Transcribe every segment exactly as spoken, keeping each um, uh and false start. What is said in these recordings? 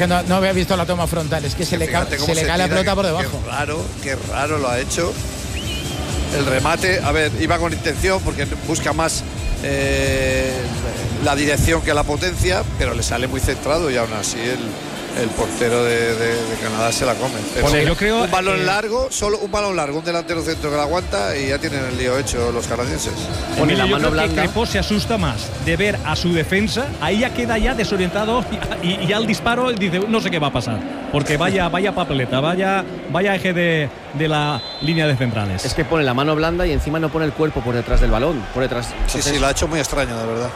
que no, no había visto la toma frontal, es que, que se, le, ca se, se le cae la pelota por debajo. Qué raro, qué raro lo ha hecho. El remate, a ver, iba con intención porque busca más eh, la dirección que la potencia, pero le sale muy centrado y aún así el, el portero de, de, de Canadá se la come. Pero bueno, yo creo, un balón eh, largo, solo un balón largo, un delantero centro que la aguanta y ya tienen el lío hecho los canadienses. Bueno, yo creo blanda. que Crepó se asusta más de ver a su defensa, ahí ya queda ya desorientado y, y, y ya el disparo dice, no sé qué va a pasar, porque vaya, vaya papeleta, vaya, vaya eje de, de la línea de centrales. Es que pone la mano blanda y encima no pone el cuerpo por detrás del balón, por detrás. Entonces, sí, sí, lo ha hecho muy extraño, de verdad.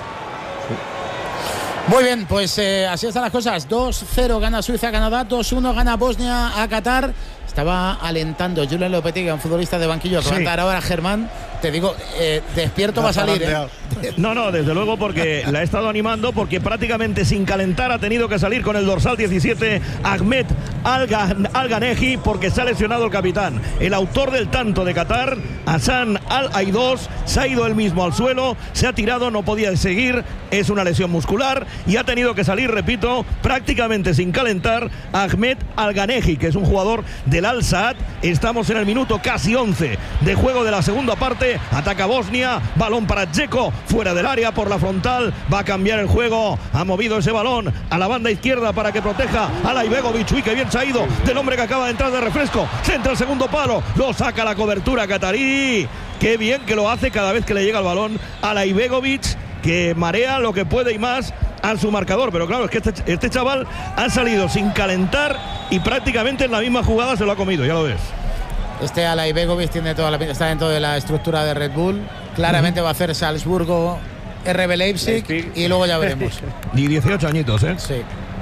Muy bien, pues eh, así están las cosas. dos cero gana Suiza a Canadá, dos uno gana Bosnia a Qatar. Estaba alentando Julen Lopetegui, un futbolista de banquillo, que sí. va a entrar ahora Germán. Te digo, eh, despierto va a salir. ¿eh? No, no, desde luego, porque la ha estado animando, porque prácticamente sin calentar ha tenido que salir con el dorsal diecisiete Ahmed Al-Ghaneji, porque se ha lesionado el capitán. El autor del tanto de Qatar, Hassan Al-Aidos, se ha ido él mismo al suelo, se ha tirado, no podía seguir, es una lesión muscular y ha tenido que salir, repito, prácticamente sin calentar Ahmed Al-Ghaneji, que es un jugador del Al-Saad. Estamos en el minuto casi once de juego de la segunda parte. Ataca Bosnia, balón para Dzeko, fuera del área por la frontal, va a cambiar el juego, ha movido ese balón a la banda izquierda para que proteja a Laibegovic. Uy, que bien se ha ido del hombre que acaba de entrar de refresco, centra el segundo palo, lo saca la cobertura catarí. Qué bien que lo hace cada vez que le llega el balón a Laibegovic, que marea lo que puede y más a su marcador, pero claro, es que este, este chaval ha salido sin calentar y prácticamente en la misma jugada se lo ha comido, ya lo ves. Este Alaibegovic tiene toda la pinta, está dentro de la estructura de Red Bull. Claramente uh-huh. va a hacer Salzburgo, R B Leipzig, Leipzig y luego ya veremos. Y dieciocho añitos, ¿eh? Sí.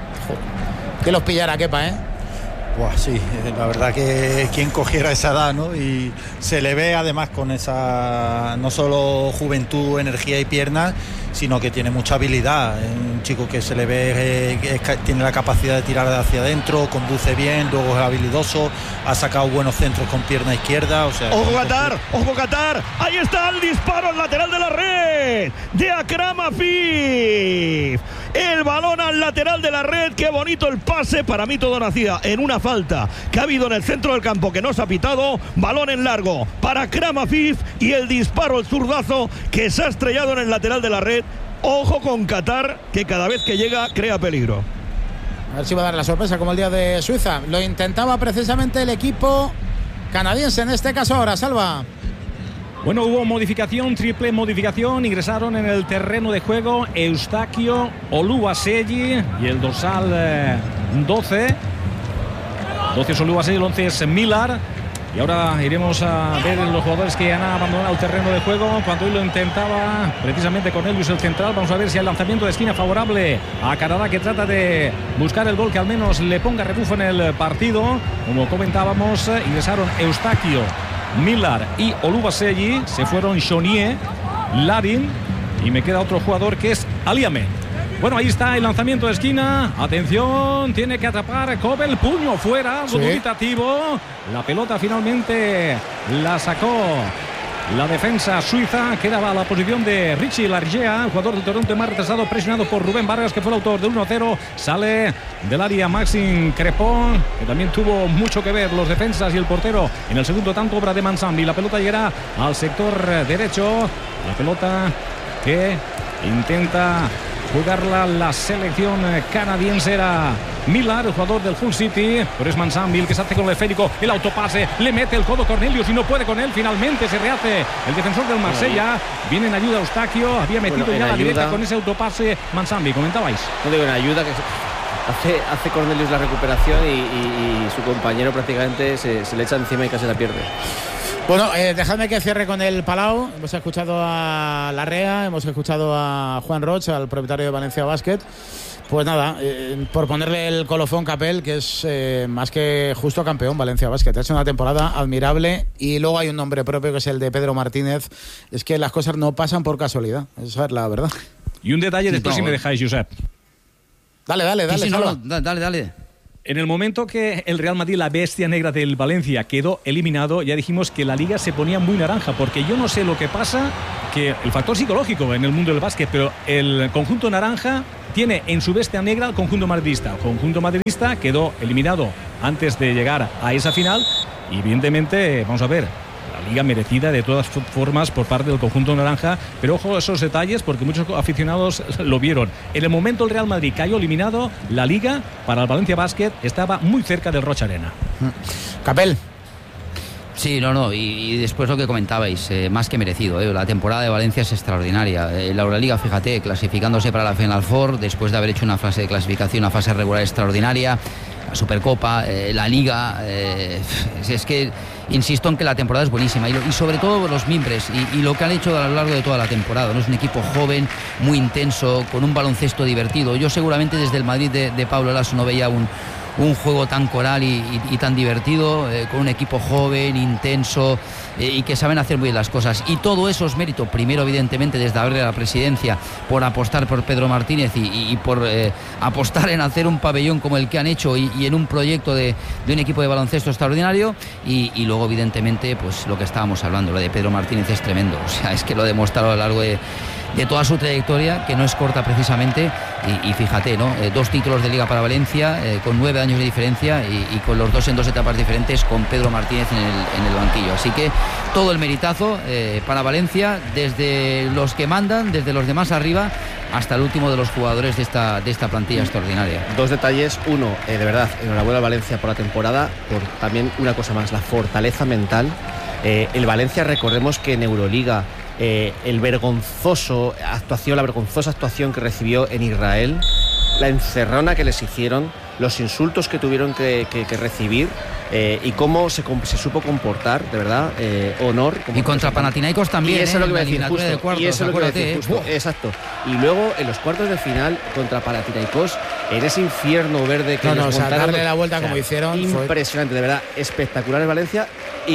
Que los pillara Kepa, ¿eh? Buah, sí, la verdad que quien cogiera esa edad, ¿no? Y se le ve además con esa no solo juventud, energía y piernas, sino que tiene mucha habilidad. Es un chico que se le ve, eh, que tiene la capacidad de tirar hacia adentro, conduce bien, luego es habilidoso, ha sacado buenos centros con pierna izquierda. O sea, ¡ojo Qatar! ¡Ojo Qatar! Ahí está el disparo al lateral de la red de Akram Afif. El balón al lateral de la red, qué bonito el pase. Para mí todo nacía en una falta que ha habido en el centro del campo que no se ha pitado. Balón en largo para Akram Afif y el disparo, el zurdazo que se ha estrellado en el lateral de la red. Ojo con Qatar, que cada vez que llega crea peligro. A ver si va a dar la sorpresa como el día de Suiza. Lo intentaba precisamente el equipo canadiense en este caso ahora, Salva. Bueno, hubo modificación, triple modificación. Ingresaron en el terreno de juego Eustaquio Oluwaseyi y el dorsal eh, doce. doce es Oluwaseyi, el once es Millar. Y ahora iremos a ver los jugadores que han abandonado el terreno de juego. Cuando hoy lo intentaba precisamente Cornelius, el central. Vamos a ver si el lanzamiento de esquina favorable a Canadá, que trata de buscar el gol que al menos le ponga rebufo en el partido. Como comentábamos, ingresaron Eustaquio, Millar y Oluwaseyi. Se fueron Chonier, Larin y me queda otro jugador que es Aliame. Bueno, ahí está el lanzamiento de esquina. Atención, tiene que atrapar Kobel, puño fuera, sí. Dubitativo. La pelota finalmente la sacó la defensa suiza. Quedaba a la posición de Richie Largea, jugador del Toronto, más retrasado, presionado por Rubén Vargas, que fue el autor del uno cero. Sale del área Maxime Crepó, que también tuvo mucho que ver los defensas y el portero en el segundo tanto, obra de Mansambi. La pelota llegará al sector derecho. La pelota que intenta jugarla la selección canadiense. Era Millar, el jugador del Hull City, pero es Mansambi el que se hace con el esférico, el autopase, le mete el codo Cornelius y no puede con él. Finalmente se rehace el defensor del Marsella. Viene en ayuda Eustaquio, había metido bueno, ya la ayuda directa con ese autopase Mansambi. Comentabais. No digo en ayuda, que hace, hace Cornelius la recuperación y, y, y su compañero prácticamente se, se le echa encima y casi la pierde. Bueno, eh, dejadme que cierre con el Palau. Hemos escuchado a Larrea, hemos escuchado a Juan Roch, al propietario de Valencia Basket. Pues nada, eh, por ponerle el colofón Capel, que es eh, más que justo campeón Valencia Basket. Ha hecho una temporada admirable y luego hay un nombre propio que es el de Pedro Martínez. Es que las cosas no pasan por casualidad, esa es la verdad. Y un detalle después, no, si me dejáis, Josep. Dale, dale, dale. Sí, sí, no, no, dale, dale. En el momento que el Real Madrid, la bestia negra del Valencia, quedó eliminado, ya dijimos que la Liga se ponía muy naranja, porque yo no sé lo que pasa, que el factor psicológico en el mundo del básquet, pero el conjunto naranja tiene en su bestia negra al conjunto madridista. El conjunto madridista quedó eliminado antes de llegar a esa final y evidentemente, vamos a ver, la Liga merecida de todas formas por parte del conjunto naranja, pero ojo a esos detalles porque muchos aficionados lo vieron. En el momento el Real Madrid cayó eliminado, la Liga para el Valencia Basket estaba muy cerca del Rocha Arena. Capel. Sí, no, no, y, y después lo que comentabais, eh, más que merecido, eh, la temporada de Valencia es extraordinaria. Eh, la Euroliga, fíjate, clasificándose para la Final Four, después de haber hecho una fase de clasificación, una fase regular extraordinaria, la Supercopa, eh, la Liga, eh, es que insisto en que la temporada es buenísima y, lo, y sobre todo los mimbres y, y lo que han hecho a lo largo de toda la temporada, ¿no? Es un equipo joven, muy intenso, con un baloncesto divertido. Yo seguramente desde el Madrid de, de Pablo Lasso no veía un un juego tan coral y, y, y tan divertido, eh, con un equipo joven, intenso, eh, y que saben hacer muy bien las cosas, y todo eso es mérito primero evidentemente desde haberle a la presidencia por apostar por Pedro Martínez y, y, y por eh, apostar en hacer un pabellón como el que han hecho y, y en un proyecto de, de un equipo de baloncesto extraordinario, y, y luego evidentemente pues lo que estábamos hablando, lo de Pedro Martínez es tremendo, o sea, es que lo ha demostrado a lo largo de de toda su trayectoria, que no es corta precisamente, y, y fíjate, ¿no? Eh, dos títulos de Liga para Valencia, eh, con nueve años de diferencia y, y con los dos en dos etapas diferentes, con Pedro Martínez en el, en el banquillo. Así que todo el meritazo eh, para Valencia, desde los que mandan, desde los demás arriba, hasta el último de los jugadores de esta, de esta plantilla extraordinaria. Dos detalles. Uno, eh, de verdad, enhorabuena a Valencia por la temporada, por también una cosa más, la fortaleza mental. Eh, el Valencia, recordemos que en Euroliga, Eh, el vergonzoso actuación, la vergonzosa actuación que recibió en Israel, la encerrona que les hicieron, los insultos que tuvieron que, que, que recibir, eh, y cómo se, se supo comportar, de verdad, eh, honor. Y contra Panathinaikos también. Y eso es lo que iba a decir, justo. De cuartos, y eso es lo que iba a decir, justo. Eh. Exacto. Y luego en los cuartos de final contra Panathinaikos, en ese infierno verde que no, les no, montaron, o sea, darle la vuelta, o sea, como hicieron. Impresionante, fue... de verdad, espectacular en Valencia.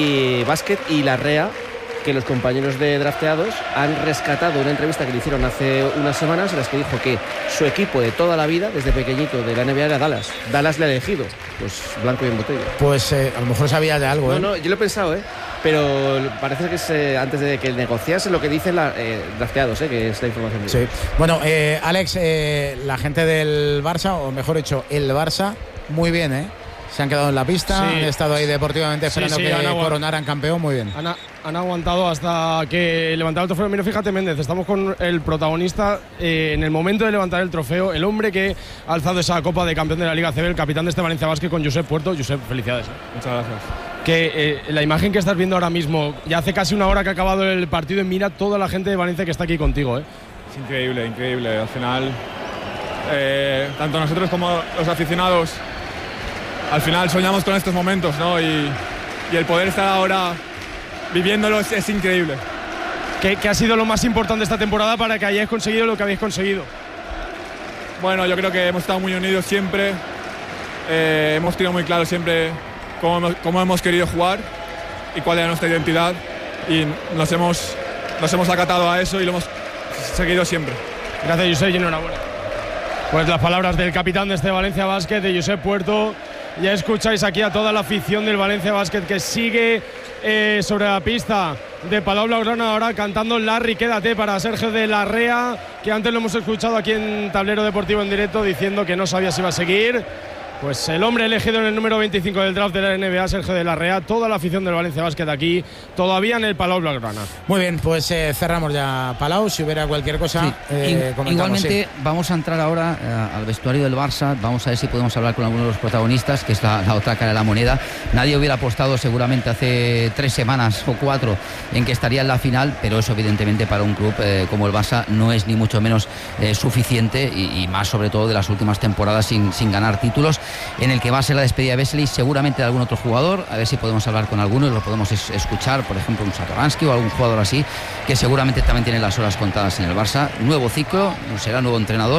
Y básquet y la Rea, que los compañeros de drafteados han rescatado una entrevista que le hicieron hace unas semanas en las que dijo que su equipo de toda la vida, desde pequeñito, de la N B A era Dallas. Dallas le ha elegido, pues blanco y en botella. Pues eh, a lo mejor sabía de algo, ¿eh? No, no, yo lo he pensado, ¿eh? Pero parece que es, eh, antes de que negociase lo que dicen los eh, drafteados, ¿eh? Que es la información. Sí. Bueno, eh, Alex, eh, la gente del Barça, o mejor dicho, el Barça, muy bien, ¿eh? Se han quedado en la pista, sí. Han estado ahí deportivamente esperando sí, sí, que coronaran campeón, muy bien. Han, han aguantado hasta que levantara el trofeo. Mira, fíjate, Méndez, estamos con el protagonista eh, en el momento de levantar el trofeo, el hombre que ha alzado esa copa de campeón de la Liga A C B, el capitán de este Valencia Basket, con Josep Puerto. Josep, felicidades. Muchas gracias. Que eh, la imagen que estás viendo ahora mismo, ya hace casi una hora que ha acabado el partido, y mira toda la gente de Valencia que está aquí contigo, ¿eh? Es increíble, increíble. Al final, eh, tanto nosotros como los aficionados, al final soñamos con estos momentos, ¿no? Y, y el poder estar ahora viviéndolos es increíble. ¿Qué, ¿Qué ha sido lo más importante esta temporada para que hayáis conseguido lo que habéis conseguido? Bueno, yo creo que hemos estado muy unidos siempre. Eh, hemos tenido muy claro siempre cómo hemos, cómo hemos querido jugar y cuál era nuestra identidad. Y nos hemos, nos hemos acatado a eso y lo hemos seguido siempre. Gracias, Josep, y enhorabuena. Pues las palabras del capitán de este Valencia Basket, de Josep Puerto. Ya escucháis aquí a toda la afición del Valencia Basket que sigue eh, sobre la pista de Palau Blaugrana, ahora cantando Larry, quédate, para Sergio de la Rea, que antes lo hemos escuchado aquí en Tablero Deportivo en directo diciendo que no sabía si iba a seguir. Pues el hombre elegido en el número veinticinco del draft de la N B A, Sergio de la Rea, toda la afición del Valencia Basket aquí, todavía en el Palau Blaugrana. Muy bien, pues eh, cerramos ya Palau, si hubiera cualquier cosa, sí. eh, Igualmente sí. Vamos a entrar ahora eh, al vestuario del Barça, vamos a ver si podemos hablar con alguno de los protagonistas, que es la, la otra cara de la moneda. Nadie hubiera apostado seguramente hace tres semanas o cuatro en que estaría en la final, pero eso evidentemente para un club eh, como el Barça no es ni mucho menos eh, suficiente, y, y más sobre todo de las últimas temporadas sin, sin ganar títulos, en el que va a ser la despedida de Vesely, seguramente de algún otro jugador. A ver si podemos hablar con alguno y lo podemos es- escuchar, por ejemplo un Satoransky o algún jugador así, que seguramente también tiene las horas contadas en el Barça. Nuevo ciclo, será nuevo entrenador,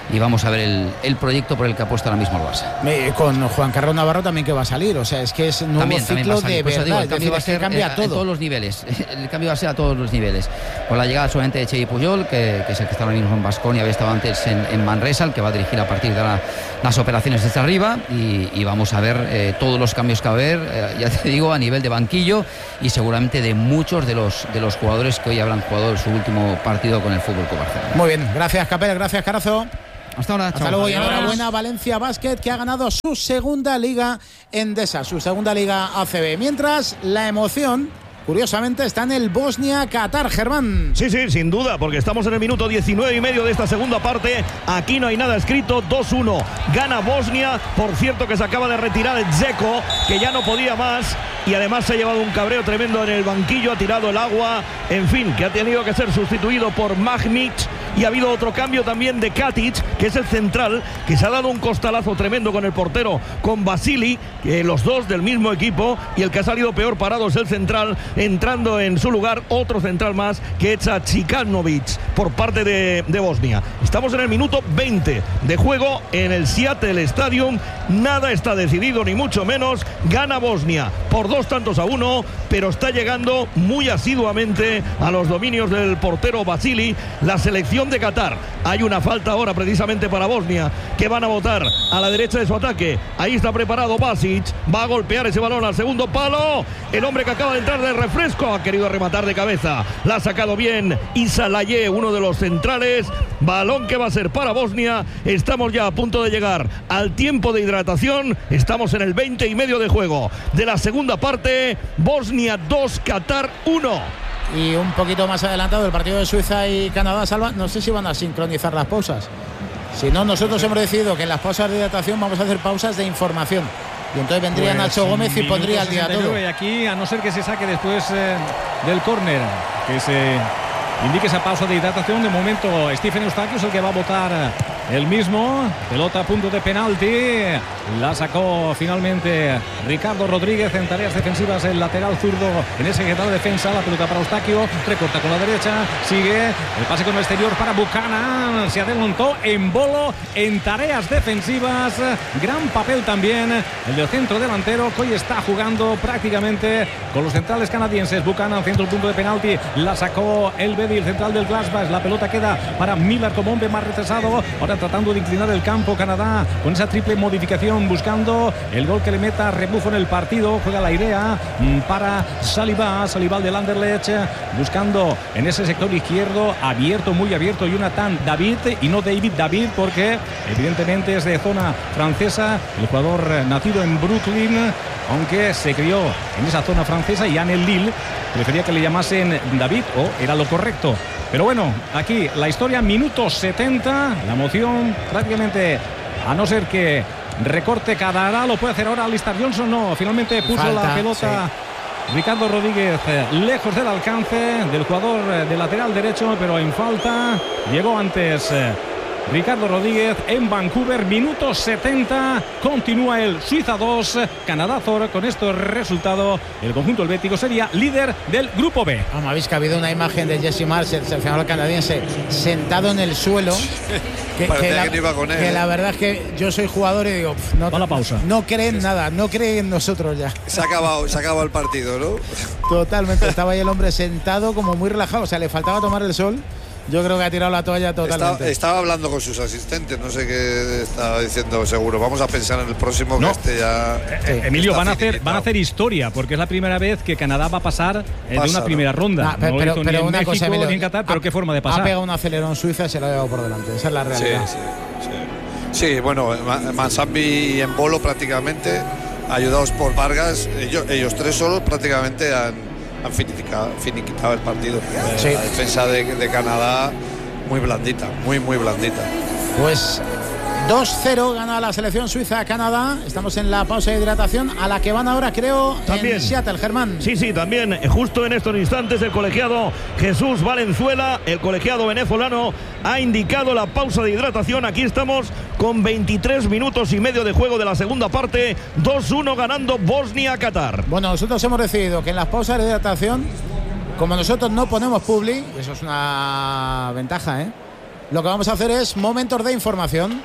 y vamos a ver el, el proyecto por el que apuesta ahora mismo el Barça. Eh, con Juan Carlos Navarro también que va a salir, o sea, es que es un nuevo también, ciclo también va a salir. de Pues verdad, digo, el es cambio decir, va a es que ser cambia eh, todo. en todos los niveles. El cambio va a ser a todos los niveles. Con la llegada solamente de Xavi Puyol, que, que es el que está ahora mismo en Baskonia, había estado antes en, en Manresa, el que va a dirigir a partir de ahora las operaciones desde arriba, y, y vamos a ver eh, todos los cambios que va a haber, eh, ya te digo, a nivel de banquillo y seguramente de muchos de los, de los jugadores que hoy habrán jugado su último partido con el Fútbol Club Barcelona. Muy bien, gracias Capel, gracias Carazo. Hasta ahora, Hasta chao. luego y Adiós. enhorabuena Valencia Basket, que ha ganado su segunda liga Endesa, su segunda liga A C B. Mientras la emoción, curiosamente, está en el Bosnia-Qatar, Germán. Sí, sí, sin duda, porque estamos en el minuto diecinueve y medio de esta segunda parte. Aquí no hay nada escrito, dos uno. Gana Bosnia, por cierto que se acaba de retirar el Dzeko, que ya no podía más. Y además se ha llevado un cabreo tremendo en el banquillo, ha tirado el agua. En fin, que ha tenido que ser sustituido por Magmic. Y ha habido otro cambio también de Katic, que es el central, que se ha dado un costalazo tremendo con el portero, con Vasili, eh, los dos del mismo equipo, y el que ha salido peor parado es el central, entrando en su lugar otro central más, que es a Čikanovic, por parte de, de Bosnia. Estamos en el minuto veinte de juego en el Seattle Stadium, nada está decidido ni mucho menos, gana Bosnia por dos tantos a uno, pero está llegando muy asiduamente a los dominios del portero Vasili, la selección de Qatar. Hay una falta ahora precisamente para Bosnia, que van a botar a la derecha de su ataque. Ahí está preparado Basic, va a golpear ese balón al segundo palo. El hombre que acaba de entrar de refresco ha querido rematar de cabeza, la ha sacado bien Isa Laye, uno de los centrales. Balón que va a ser para Bosnia. Estamos ya a punto de llegar al tiempo de hidratación. Estamos en el veinte y medio de juego de la segunda parte. Bosnia dos, Qatar uno. Y un poquito más adelantado el partido de Suiza y Canadá, Salva, no sé si van a sincronizar las pausas. Si no, nosotros hemos decidido que en las pausas de hidratación vamos a hacer pausas de información. Y entonces vendría pues Nacho Gómez y pondría al día todo. Y aquí, a no ser que se saque después eh, del córner, que se indique esa pausa de hidratación, de momento Stephen Eustaquio es el que va a votar el mismo. Pelota a punto de penalti, la sacó finalmente Ricardo Rodríguez en tareas defensivas, el lateral zurdo en ese que tal defensa. La pelota para Eustaquio, recorta con la derecha, sigue el pase con el exterior para Buchanan, se adelantó en Bolo en tareas defensivas, gran papel también el del centro delantero, que hoy está jugando prácticamente con los centrales canadienses. Buchanan, centro punto de penalti, la sacó el Bedi, el central del Glasgow. La pelota queda para Miller como hombre más retrasado, ahora tratando de inclinar el campo Canadá con esa triple modificación, buscando el gol que le meta rebufo en el partido. Juega la idea para Saliba, Saliba del Anderlecht, buscando en ese sector izquierdo, abierto, muy abierto, Jonathan David, y no David David, porque evidentemente es de zona francesa, el jugador nacido en Brooklyn, aunque se crió en esa zona francesa, y en el Lille prefería que le llamasen David, o era lo correcto. Pero bueno, aquí la historia, minuto setenta, la emoción prácticamente, a no ser que recorte Cadará, lo puede hacer ahora Alistair Johnson, no, finalmente puso Falta, la pelota sí. Ricardo Rodríguez lejos del alcance del jugador de lateral derecho, pero en falta, llegó antes Ricardo Rodríguez en Vancouver. Minuto setenta, continúa el Suiza dos, Canadá cero. Con este resultado, el conjunto helvético sería líder del grupo B. Vamos, habéis que ha habido una imagen de Jesse Marsh, el seleccionador canadiense, sentado en el suelo. Que, que, la, que, no iba con él, que ¿eh? la verdad es que yo soy jugador y digo, pff, no, va la pausa. No creen sí. nada, no creen en nosotros ya. Se ha acabado, se ha acabado el partido, ¿no? Totalmente, estaba ahí el hombre sentado como muy relajado, o sea, le faltaba tomar el sol. Yo creo que ha tirado la toalla totalmente. Estaba, estaba hablando con sus asistentes, no sé qué estaba diciendo seguro. Vamos a pensar en el próximo, que no. este ya... Eh, Emilio, van a, hacer, van a hacer historia, porque es la primera vez que Canadá va a pasar eh, Pasa, de una primera ¿no? ronda. Nah, pero no pero, pero pero ni una en cosa, México, Emilio, ni en Qatar, pero ha, qué forma de pasar. Ha pegado un acelerón Suiza y se lo ha llevado por delante. Esa es la realidad. Sí, sí, sí. sí bueno, Mansambi y Embolo prácticamente, ayudados por Vargas, ellos, ellos tres solos prácticamente han, han finiquitado, finiquitado el partido. Sí. La defensa de, de Canadá muy blandita, muy, muy blandita. Pues dos cero gana la selección suiza a Canadá. Estamos en la pausa de hidratación, a la que van ahora, creo, también en Seattle, Germán. Sí, sí, también, justo en estos instantes, el colegiado Jesús Valenzuela, el colegiado venezolano, ha indicado la pausa de hidratación. Aquí estamos con veintitrés minutos y medio de juego de la segunda parte. dos uno ganando Bosnia-Qatar. Bueno, nosotros hemos decidido que en las pausas de hidratación, como nosotros no ponemos publi, eso es una ventaja, ¿eh? lo que vamos a hacer es momentos de información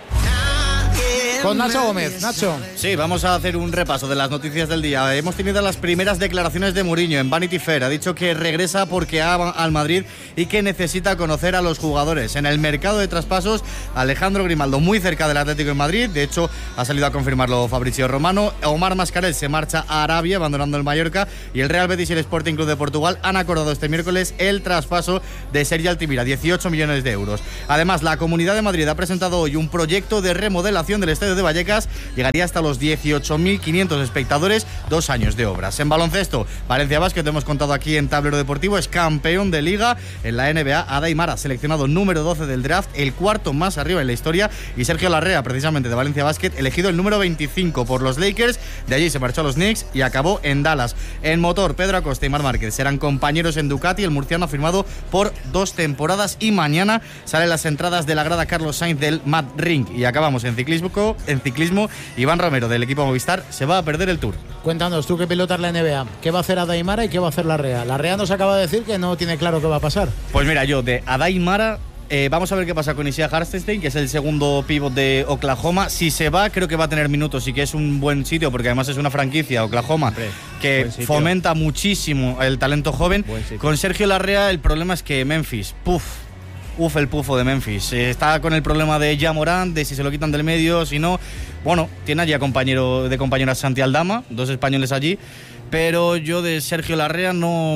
con Nacho Gómez. Nacho. Sí, vamos a hacer un repaso de las noticias del día. Hemos tenido las primeras declaraciones de Mourinho en Vanity Fair. Ha dicho que regresa porque ama al Madrid y que necesita conocer a los jugadores. En el mercado de traspasos, Alejandro Grimaldo muy cerca del Atlético de Madrid. De hecho, ha salido a confirmarlo Fabrizio Romano. Omar Mascarell se marcha a Arabia, abandonando el Mallorca. Y el Real Betis y el Sporting Club de Portugal han acordado este miércoles el traspaso de Sergi Altimira, dieciocho millones de euros. Además, la Comunidad de Madrid ha presentado hoy un proyecto de remodelación del estadio de Vallecas. Llegaría hasta los dieciocho mil quinientos espectadores, dos años de obras. En baloncesto, Valencia Basket, hemos contado aquí en Tablero Deportivo, es campeón de liga. En la N B A, Adai Mara, seleccionado número doce del draft, el cuarto más arriba en la historia, y Sergio Larrea, precisamente de Valencia Basket, elegido el número veinticinco por los Lakers. De allí se marchó a los Knicks y acabó en Dallas. En motor, Pedro Acosta y Marc Márquez serán compañeros en Ducati. El murciano ha firmado por dos temporadas y mañana salen las entradas de la grada Carlos Sainz del Mad Ring. Y acabamos en ciclismo. En ciclismo, Iván Romero del equipo Movistar se va a perder el Tour. Cuéntanos, tú que pilotas la N B A, ¿qué va a hacer Adai Mara y qué va a hacer Larrea? Larrea nos acaba de decir que no tiene claro qué va a pasar. Pues mira, yo de Adai Mara eh, vamos a ver qué pasa con Isaiah Hartenstein, que es el segundo pívot de Oklahoma. Si se va, creo que va a tener minutos y que es un buen sitio, porque además es una franquicia, Oklahoma, Hombre, que fomenta muchísimo el talento joven. Con Sergio Larrea el problema es que Memphis, puff, Uf, el pufo de Memphis. Eh, está con el problema de Ja Morant, de si se lo quitan del medio, si no. Bueno, tiene allí a compañero de compañeras Santi Aldama, dos españoles allí. Pero yo de Sergio Larrea no.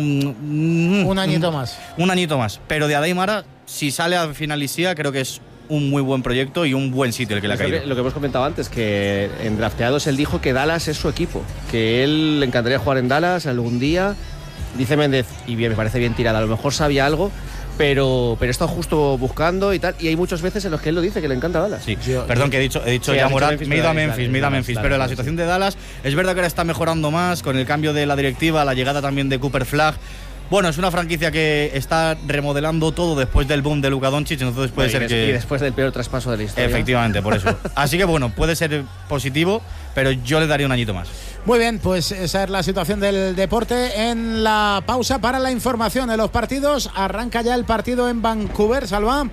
Un añito más. Un añito más. Pero de Adai Mara, si sale a finalisía, creo que es un muy buen proyecto y un buen sitio el que le ha caído. Lo que, lo que hemos comentado antes, que en drafteados él dijo que Dallas es su equipo, que él le encantaría jugar en Dallas algún día. Dice Méndez, y bien, me parece bien tirada, a lo mejor sabía algo. Pero, pero he estado justo buscando y tal, y hay muchas veces en los que él lo dice, que le encanta Dallas. Sí, yo, perdón, que he dicho, he dicho sí, ya Morant, me he ido a Memphis, me he ido a Memphis, pero la situación de Dallas, es verdad que ahora está mejorando más con el cambio de la directiva, la llegada también de Cooper Flagg. Bueno, es una franquicia que está remodelando todo después del boom de Luka Doncic, entonces puede bueno, ser y que... Y después del peor traspaso de la historia. Efectivamente, por eso. Así que bueno, puede ser positivo, pero yo le daría un añito más. Muy bien, pues esa es la situación del deporte. En la pausa para la información de los partidos, arranca ya el partido en Vancouver, Salva.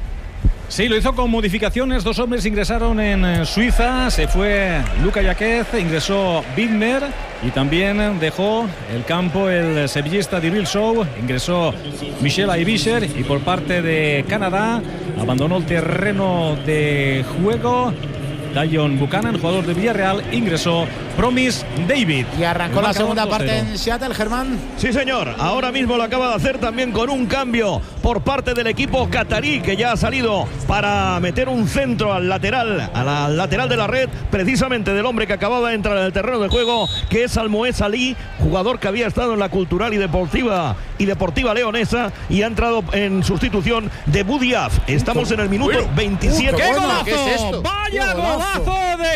Sí, lo hizo con modificaciones. Dos hombres ingresaron en Suiza. Se fue Luka Jaquez, ingresó Wigner y también dejó el campo el sevillista Dirill Sow. Ingresó Michel Aibisher y por parte de Canadá abandonó el terreno de juego Dion Buchanan, jugador de Villarreal. Ingresó Promise David. Y arrancó la segunda parte en Seattle, Germán. Sí, señor. Ahora mismo lo acaba de hacer también con un cambio por parte del equipo catarí, que ya ha salido para meter un centro al lateral, a la lateral de la red, precisamente del hombre que acababa de entrar en el terreno de juego, que es Almoez Ali, jugador que había estado en la Cultural y Deportiva y Deportiva Leonesa y ha entrado en sustitución de Budiaf. Estamos en el minuto bueno, veintisiete. Uh, ¡Qué golazo! ¿Qué es esto? ¡Vaya golazo de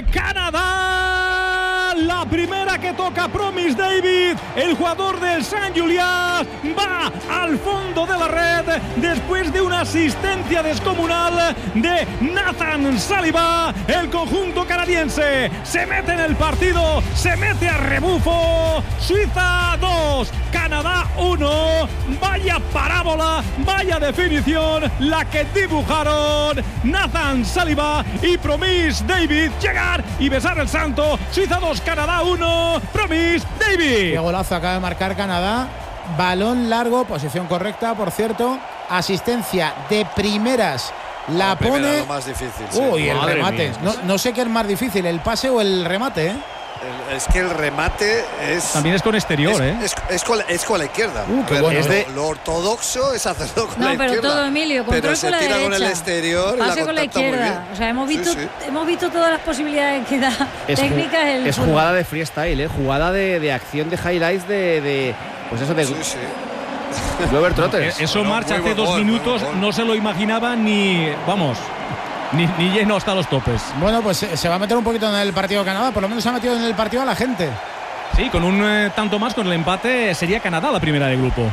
Canadá! La primera que toca Promise David, el jugador del San Julián, va al fondo de la red después de una asistencia descomunal de Nathan Saliba. El conjunto canadiense se mete en el partido, se mete a rebufo. Suiza dos, Canadá uno. Vaya parábola, vaya definición la que dibujaron Nathan Saliba y Promise David. Llegar y besar el santo. Suiza dos, Canadá uno. Promise David. Qué golazo acaba de marcar Canadá. Balón largo, posición correcta, por cierto. Asistencia de primeras. La, la pone. Primera, lo más difícil. Sí. Uy, el remate. No, no sé qué es más difícil, el pase o el remate, ¿eh? El, es que el remate es. También es con exterior, es, ¿eh? Es, es, con, es con la izquierda. Uh, qué bueno. Es de, lo ortodoxo es hacerlo con no, la izquierda. No, pero todo, Emilio, control pero se con la tira derecha. Con el exterior. Pase y la con la izquierda. O sea, hemos visto, sí, sí. hemos visto todas las posibilidades que da es técnicas. Ju el es fútbol. Jugada de freestyle, ¿eh? Jugada de, de acción de highlights de. de pues eso de. Sí, sí. Glover Trotters. Eso bueno, marcha hace dos gol, minutos, no se lo imaginaba ni. Vamos. Ni, ni lleno hasta los topes. Bueno, pues se va a meter un poquito en el partido de Canadá. Por lo menos se ha metido en el partido a la gente. Sí, con un eh, tanto más, con el empate, sería Canadá la primera del grupo.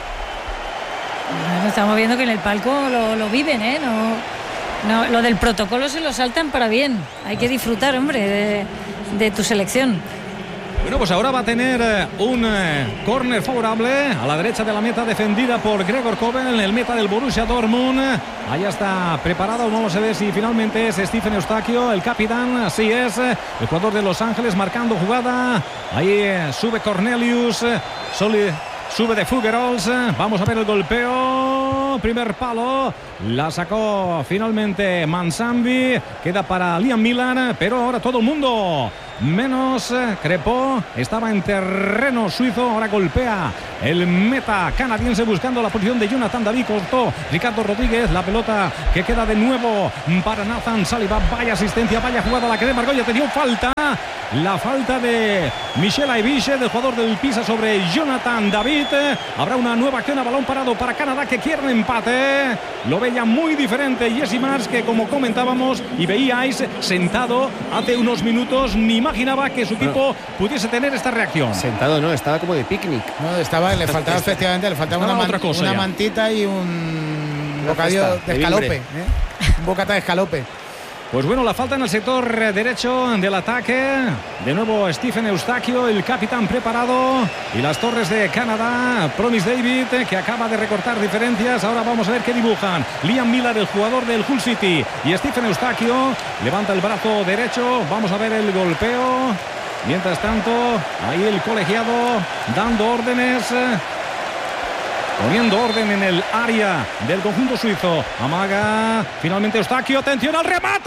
Bueno, estamos viendo que en el palco lo, lo viven, ¿eh? No, no, lo del protocolo se lo saltan para bien. Hay que disfrutar, hombre, de, de tu selección. Bueno, pues ahora va a tener eh, un eh, córner favorable a la derecha de la meta, defendida por Gregor Kobel, el meta del Borussia Dortmund. Ahí está preparado, vamos a ver si finalmente es Stephen Eustaquio, el capitán, así es, el jugador de Los Ángeles marcando jugada. Ahí eh, sube Cornelius, eh, soli, sube de Fuggerols, vamos a ver el golpeo, primer palo, la sacó finalmente Mansambi, queda para Liam Miller, pero ahora todo el mundo menos eh, Crepó, estaba en terreno suizo, ahora golpea el meta canadiense buscando la posición de Jonathan David, cortó Ricardo Rodríguez, la pelota que queda de nuevo para Nathan Saliba, vaya asistencia, vaya jugada la que de Margolla, te dio falta, la falta de Michel Aibiche, del jugador del Pisa sobre Jonathan David, habrá una nueva acción a balón parado para Canadá que quiere un empate, lo veía muy diferente Jesse Marsch, que como comentábamos y veíais sentado hace unos minutos, ni imaginaba que su equipo no. pudiese tener esta reacción. Sentado no, estaba como de picnic. No, estaba, le faltaba efectivamente, le faltaba no, una, man, otra cosa una ya. mantita y un bocadillo de escalope, ¿eh? Un bocata de escalope. Pues bueno, la falta en el sector derecho del ataque. De nuevo Stephen Eustaquio, el capitán preparado. Y las torres de Canadá. Promise David, que acaba de recortar diferencias. Ahora vamos a ver qué dibujan. Liam Miller, el jugador del Hull City. Y Stephen Eustaquio levanta el brazo derecho. Vamos a ver el golpeo. Mientras tanto, ahí el colegiado dando órdenes. Poniendo orden en el área del conjunto suizo. Amaga finalmente Eustaquio. Atención al remate.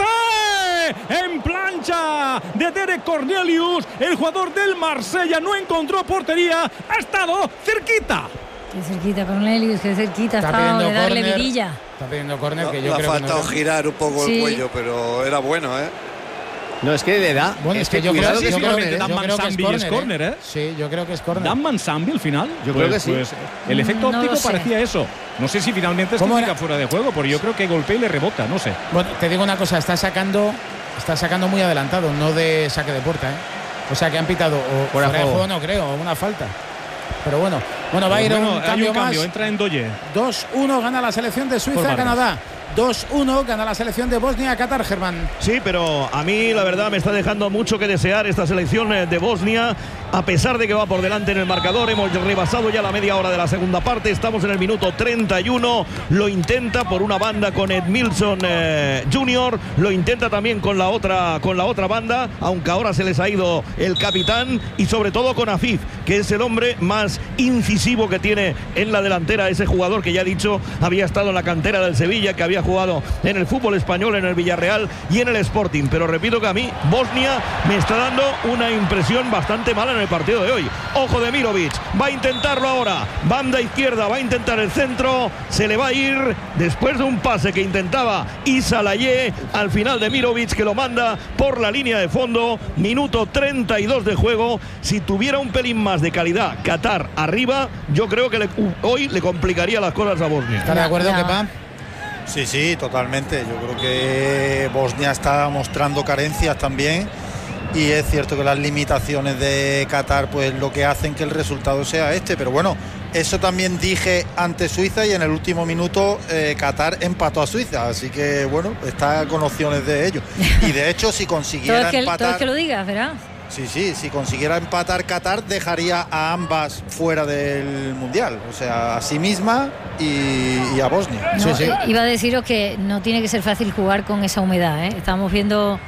En plancha de Derek Cornelius. El jugador del Marsella no encontró portería. Ha estado cerquita. Qué cerquita Cornelius, qué cerquita está ha estado de darle corner, vidilla. Está pidiendo córner No, que le yo ha creo faltado que no girar un poco sí. el cuello, pero era bueno, ¿eh? No, es que le da. Bueno, es que yo cuidado creo, que yo creo, finalmente que, Dan yo creo que es Mansambi córner, es córner, ¿eh? Sí, yo creo que es córner. ¿Dan Mansambi al final? Yo pues, creo que sí. Pues el efecto No óptico lo sé. parecía eso. No sé si finalmente es ¿Cómo que era? fuera de juego, porque yo creo que golpea y le rebota, no sé. Bueno, te digo una cosa, está sacando, está sacando muy adelantado, no de saque de puerta, ¿eh? O sea que han pitado o fuera de juego, no creo, o una falta. Pero bueno, bueno, va a ir bueno, un cambio un cambio, más. entra en Doye. dos uno gana la selección de Suiza a Canadá. dos uno gana la selección de Bosnia a Qatar, Germán. Sí, pero a mí la verdad me está dejando mucho que desear esta selección de Bosnia, a pesar de que va por delante en el marcador. Hemos rebasado ya la media hora de la segunda parte, estamos en el minuto treinta y uno, lo intenta por una banda con Edmilson eh, junior, lo intenta también con la otra con la otra banda, aunque ahora se les ha ido el capitán, y sobre todo con Afif, que es el hombre más incisivo que tiene en la delantera, ese jugador que ya he dicho había estado en la cantera del Sevilla, que había jugado en el fútbol español, en el Villarreal y en el Sporting. Pero repito que a mí Bosnia me está dando una impresión bastante mala en el partido de hoy. Ojo de Mirovic, va a intentarlo ahora, banda izquierda, va a intentar el centro, se le va a ir después de un pase que intentaba Issa Laye, al final de Mirovic, que lo manda por la línea de fondo. Minuto treinta y dos de juego. Si tuviera un pelín más de calidad Qatar arriba, yo creo que le, hoy le complicaría las cosas a Bosnia. ¿Está de acuerdo, Kepa? Sí, sí, totalmente. Yo creo que Bosnia está mostrando carencias también, y es cierto que las limitaciones de Qatar pues lo que hacen que el resultado sea este, pero bueno, eso también dije ante Suiza, y en el último minuto eh, Qatar empató a Suiza, así que bueno, está con opciones de ello. Y de hecho, si consiguiera todo es que, empatar, todo es que lo digas, ¿verdad? Sí, sí, si consiguiera empatar Qatar, dejaría a ambas fuera del Mundial, o sea, a sí misma y, y a Bosnia. No, sí, sí. Iba a deciros que no tiene que ser fácil jugar con esa humedad, ¿eh? Estamos viendo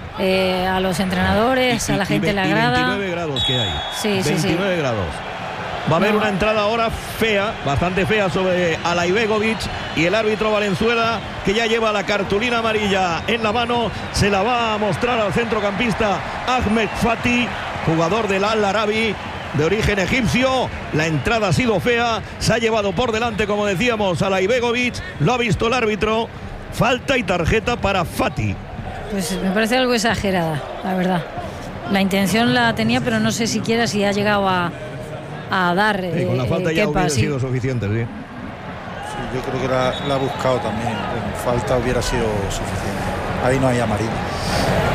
eh, a los entrenadores, y, a la gente en la grada. veintinueve grados que hay. Sí, sí, veintinueve sí. grados. Va a haber No. una entrada ahora fea, bastante fea, sobre Alaibegovic, y el árbitro Valenzuela, que ya lleva la cartulina amarilla en la mano, se la va a mostrar al centrocampista Ahmed Fati, jugador del Al Arabi de origen egipcio. La entrada ha sido fea, se ha llevado por delante, como decíamos, Alaibegovic, lo ha visto el árbitro, falta y tarjeta para Fati. Pues me parece algo exagerada, la verdad. La intención la tenía, pero no sé siquiera si ha llegado a a dar Sí, con la falta eh, ya Kepa, hubiera sí. sido suficiente, sí. Sí, yo creo que la, la ha buscado también, con falta hubiera sido suficiente. Ahí no hay amarillo.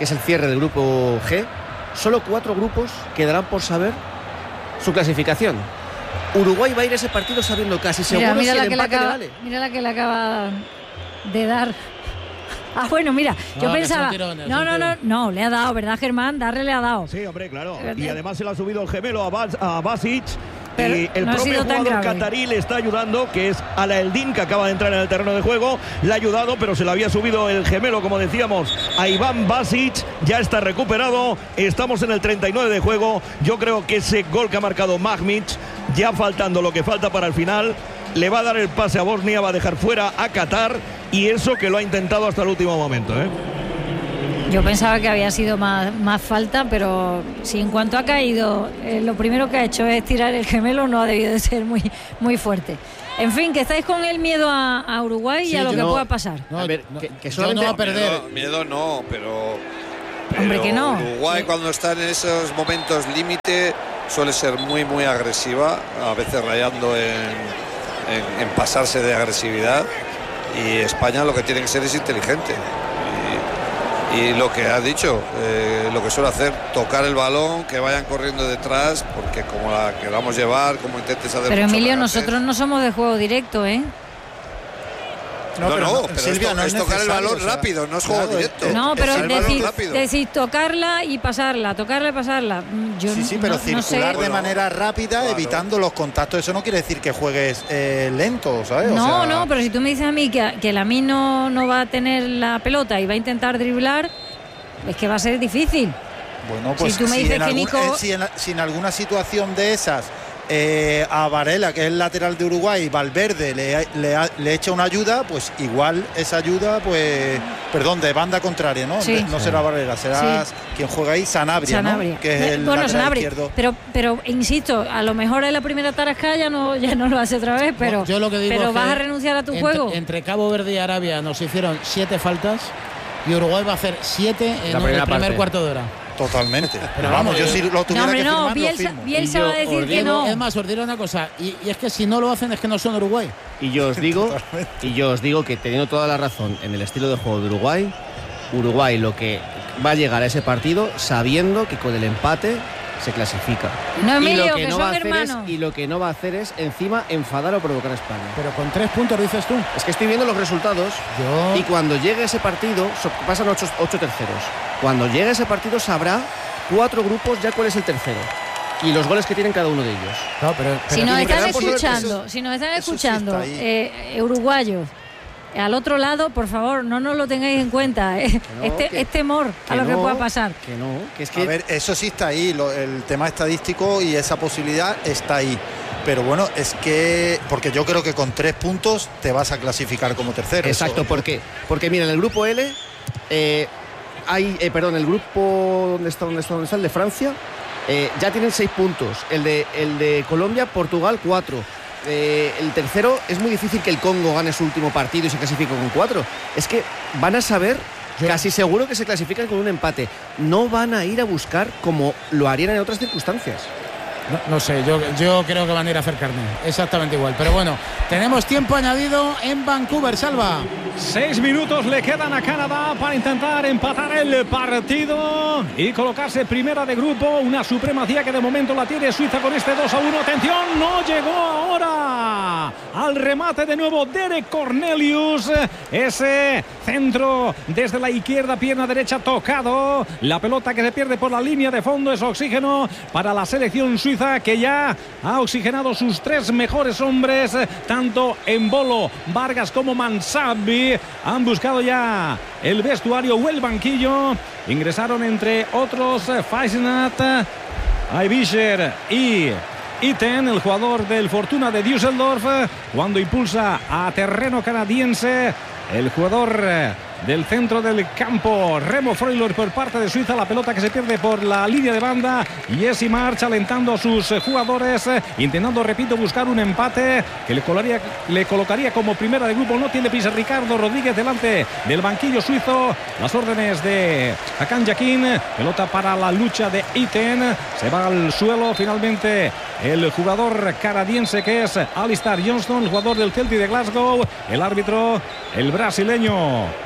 que es el cierre del grupo G, solo cuatro grupos quedarán por saber su clasificación. Uruguay va a ir a ese partido sabiendo casi seguro mira, mira si la el que le empate acaba, le vale. Mira la que le acaba de dar. Ah, bueno, mira, No, yo que pensaba. son tirones, no, son no, no, tirones. no, le ha dado, ¿verdad, Germán? Darle le ha dado. Sí, hombre, claro. Eh, Y además se le ha subido el gemelo a, Bas, a Basic. Pero y el no ha propio sido tan jugador grave. catarí le está ayudando, que es Alaeldin, que acaba de entrar en el terreno de juego. Le ha ayudado, pero se le había subido el gemelo, como decíamos, a Iván Basic. Ya está recuperado. Estamos en el treinta y nueve de juego. Yo creo que ese gol que ha marcado Mahmic, ya faltando lo que falta para el final, le va a dar el pase a Bosnia, va a dejar fuera a Qatar. Y eso que lo ha intentado hasta el último momento, ¿eh? Yo pensaba que había sido más, más falta, pero si en cuanto ha caído, eh, lo primero que ha hecho es tirar el gemelo, no ha debido de ser muy, muy fuerte. En fin, que estáis con el miedo a, a Uruguay Sí, y a lo yo que no- pueda pasar. No, A ver, no, que- que yo solamente- no va a perder. Miedo, miedo no, pero, pero Hombre, que no. Uruguay cuando está en esos momentos límite suele ser muy muy agresiva, a veces rayando en, en- en pasarse de agresividad, y España lo que tiene que ser es inteligente. Y, y lo que has dicho, eh, lo que suele hacer, tocar el balón, que vayan corriendo detrás, porque como la queramos llevar, como intentes hacer Pero mucho Emilio, regate. nosotros no somos de juego directo, ¿eh? No, no, pero pero, Silvia, es, to- no es es tocar el necesario, balón o sea, rápido, no es juego claro, directo. No, pero es el balón decir, rápido. decir tocarla y pasarla, tocarla y pasarla. Mm, Yo Sí, sí, no- pero no circular sé. de Bueno, manera rápida, claro. evitando los contactos. Eso no quiere decir que juegues eh, lento, ¿sabes? O No, sea, no, pero si tú me dices a mí que, que Lamine no, no va a tener la pelota y va a intentar driblar, es que va a ser difícil. Bueno, pues Si tú me si, dices en que algún- Nico- eh, si, en, si en alguna situación de esas eh, a Varela, que es el lateral de Uruguay, Valverde le, le, le echa una ayuda, pues igual esa ayuda, pues, perdón, de banda contraria, ¿no? Sí. De- no será Varela, será Sí. quien juega ahí, Sanabria, Sanabria. ¿no? Que es Eh, el bueno, lateral Sanabria, izquierdo. pero, pero insisto, a lo mejor en la primera tarasca ya no, ya no lo hace otra vez, pero, No, yo lo que digo pero es vas que a renunciar a tu entre, juego. Entre Cabo Verde y Arabia nos hicieron siete faltas y Uruguay va a hacer siete en La el primera primer parte. cuarto de hora. Totalmente. Pero Pero vamos, vamos, yo eh, si lo tuviera No, hombre, que no, firmar, lo Bielsa, firmo. Bielsa Y yo va a decir os que Digo, no. Es más, os diré una cosa, y, y es que si no lo hacen es que no son Uruguay. Y yo os digo, y yo os digo que teniendo toda la razón en el estilo de juego de Uruguay, Uruguay lo que va a llegar a ese partido sabiendo que con el empate se clasifica. No, y Emilio, lo que que, no son va a hacer es, hermanos. y lo que no va a hacer es encima enfadar o provocar a España. Pero con tres puntos dices tú. Es que estoy viendo los resultados Yo... y cuando llegue ese partido, so- pasan ocho, ocho terceros. Cuando llegue ese partido sabrá cuatro grupos ya cuál es el tercero y los goles que tienen cada uno de ellos. No, pero, Si pero nos tú- están quedan por ver- escuchando, eso- si nos están eso sí escuchando, está ahí. eh, uruguayos, al otro lado, por favor, no nos lo tengáis en cuenta. eh. no, este que- es temor a lo que no, pueda pasar. Que no, que es que A ver, eso sí está ahí, lo- el tema estadístico y esa posibilidad está ahí. Pero bueno, es que, porque yo creo que con tres puntos te vas a clasificar como tercero. exacto, Eso- porque porque mira, en el grupo L eh, hay, eh, perdón, el grupo ¿dónde está, dónde está, dónde está? El de Francia eh, ya tienen seis puntos, el de el de Colombia, Portugal cuatro. Eh, el tercero es muy difícil que el Congo gane su último partido y se clasifique con cuatro. Es que van a saber, Yo- casi seguro que se clasifican con un empate. No van a ir a buscar como lo harían en otras circunstancias. No, no sé, yo, yo creo que van a ir a hacer carne. Exactamente igual. Pero bueno, tenemos tiempo añadido en Vancouver, Salva. Seis minutos le quedan a Canadá para intentar empatar el partido y colocarse primera de grupo. Una supremacía que de momento la tiene Suiza con este dos a uno. Atención, no llegó ahora al remate de nuevo Derek Cornelius. Ese centro desde la izquierda, pierna derecha tocado. La pelota que se pierde por la línea de fondo es oxígeno para la selección suiza, que ya ha oxigenado sus tres mejores hombres, tanto Embolo, Vargas como Mansabi. Han buscado ya el vestuario o el banquillo. Ingresaron entre otros Feisenat, Aibischer y Iten, el jugador del Fortuna de Düsseldorf, cuando impulsa a terreno canadiense el jugador del centro del campo, Remo Freuler, por parte de Suiza. La pelota que se pierde por la línea de banda. Jesse March alentando a sus jugadores, intentando, repito, buscar un empate que le colocaría, le colocaría como primera de grupo. No tiene prisa Ricardo Rodríguez delante del banquillo suizo. Las órdenes de Hakan Yakin. Pelota para la lucha de Iten. Se va al suelo finalmente el jugador canadiense, que es Alistair Johnston, jugador del Celtic de Glasgow. El árbitro, el brasileño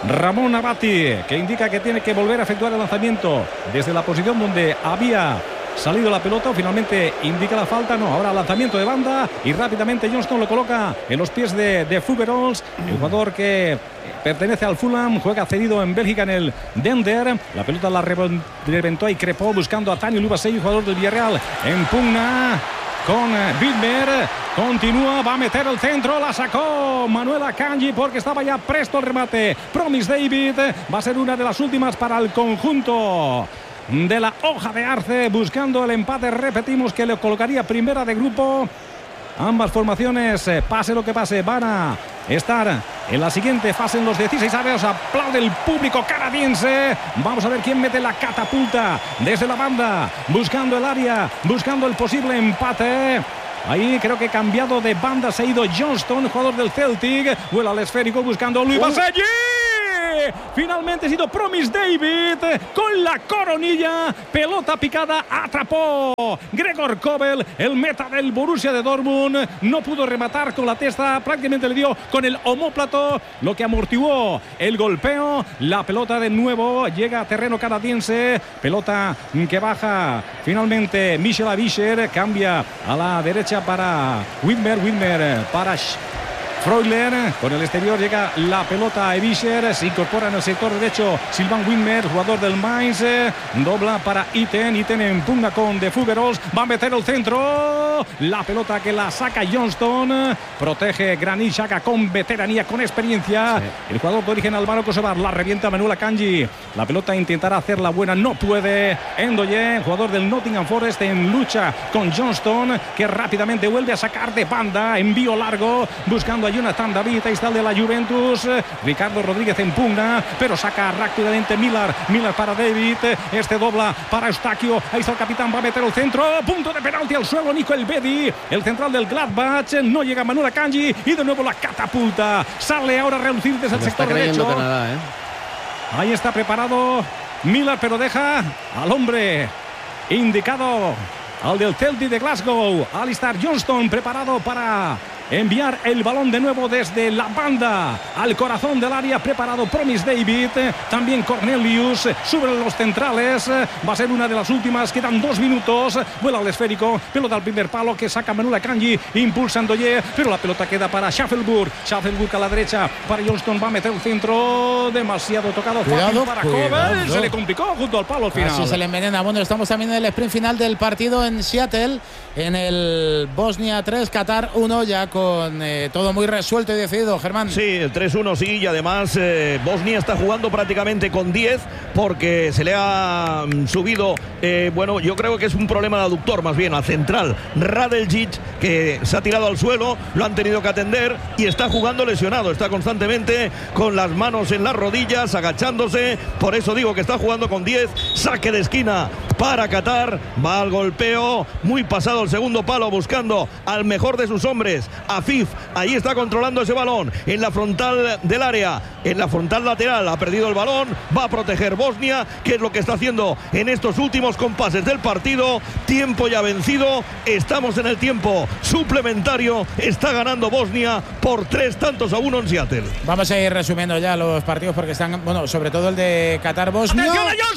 Ramón Abati, que indica que tiene que volver a efectuar el lanzamiento desde la posición donde había salido la pelota. Finalmente indica la falta. No, ahora lanzamiento de banda y rápidamente Johnston lo coloca en los pies de, de Fuggerolls, el jugador que pertenece al Fulham, juega cedido en Bélgica en el Dender. La pelota la reventó y crepó buscando a Tani Lubasei, jugador del Villarreal, en pugna con Widmer, continúa, va a meter el centro, la sacó Manuel Akanji porque estaba ya presto el remate. Promise David va a ser una de las últimas para el conjunto de la hoja de Arce, buscando el empate. Repetimos que le colocaría primera de grupo. Ambas formaciones, pase lo que pase, van a estar en la siguiente fase en los dieciséis avos. Aplaude el público canadiense. Vamos a ver quién mete la catapulta desde la banda, buscando el área, buscando el posible empate. Ahí creo que cambiado de banda se ha ido Johnston, jugador del Celtic. Vuela al esférico buscando a Luis Baselli. Finalmente ha sido Promise David con la coronilla, pelota picada, atrapó Gregor Kobel, el meta del Borussia de Dortmund. No pudo rematar con la testa, prácticamente le dio con el omóplato, lo que amortiguó el golpeo. La pelota de nuevo llega a terreno canadiense, pelota que baja finalmente. Michel Avischer cambia a la derecha para Widmer, Widmer para Freuler, con el exterior llega la pelota a Avischer, se incorpora en el sector derecho Sylvain Widmer, jugador del Mainz, dobla para Itten, Itten en pugna con De Fuggerolls, va a meter el centro, la pelota que la saca Johnston, protege Granit Xhaka con veteranía, con experiencia, sí. El jugador de origen albano-kosovar, la revienta Manuel Akanji, la pelota intentará hacerla buena, no puede. Ndoye, jugador del Nottingham Forest, en lucha con Johnston, que rápidamente vuelve a sacar de banda, envío largo, buscando a Jonathan David, ahí está el de la Juventus, Ricardo Rodríguez en pugna, pero saca rápidamente Millar, Millar para David, este dobla para Eustaquio, ahí está el capitán, va a meter el centro, punto de penalti al suelo, Nico Elvedi, el central del Gladbach, no llega Manuel Akanji y de nuevo la catapulta, sale ahora a reducir desde el sector derecho. Canadá, ¿eh? Ahí está preparado Millar, pero deja al hombre indicado, al del Celtic de Glasgow, Alistair Johnston, preparado para enviar el balón de nuevo desde la banda al corazón del área, preparado Promise David, también Cornelius, suben los centrales, va a ser una de las últimas, quedan dos minutos, vuela al esférico, pelota al primer palo que saca Manuel Akanji, impulsa Ndoye, pero la pelota queda para Schaffelburg, Schaffelburg a la derecha para Johnston, va a meter un centro demasiado tocado, cuidado, para cuidado. Kobel, se le complicó junto al palo al final. Así se le envenena. Bueno, estamos también en el sprint final del partido en Seattle, en el Bosnia tres, Qatar uno, ya con eh, todo muy resuelto y decidido, Germán. Sí, el tres uno sí, y además eh, Bosnia está jugando prácticamente con diez porque se le ha mm, subido, eh, bueno, yo creo que es un problema de aductor más bien, al central Radeljic, que se ha tirado al suelo, lo han tenido que atender y está jugando lesionado, está constantemente con las manos en las rodillas, agachándose, por eso digo que está jugando con diez, saque de esquina para Qatar, va al golpeo, muy pasado el segundo palo, buscando al mejor de sus hombres, Afif, ahí está controlando ese balón, en la frontal del área, en la frontal lateral, ha perdido el balón, va a proteger Bosnia, que es lo que está haciendo en estos últimos compases del partido, tiempo ya vencido, estamos en el tiempo suplementario, está ganando Bosnia por tres tantos a uno en Seattle. Vamos a ir resumiendo ya los partidos porque están, bueno, sobre todo el de Qatar-Bosnia. ¡Atención a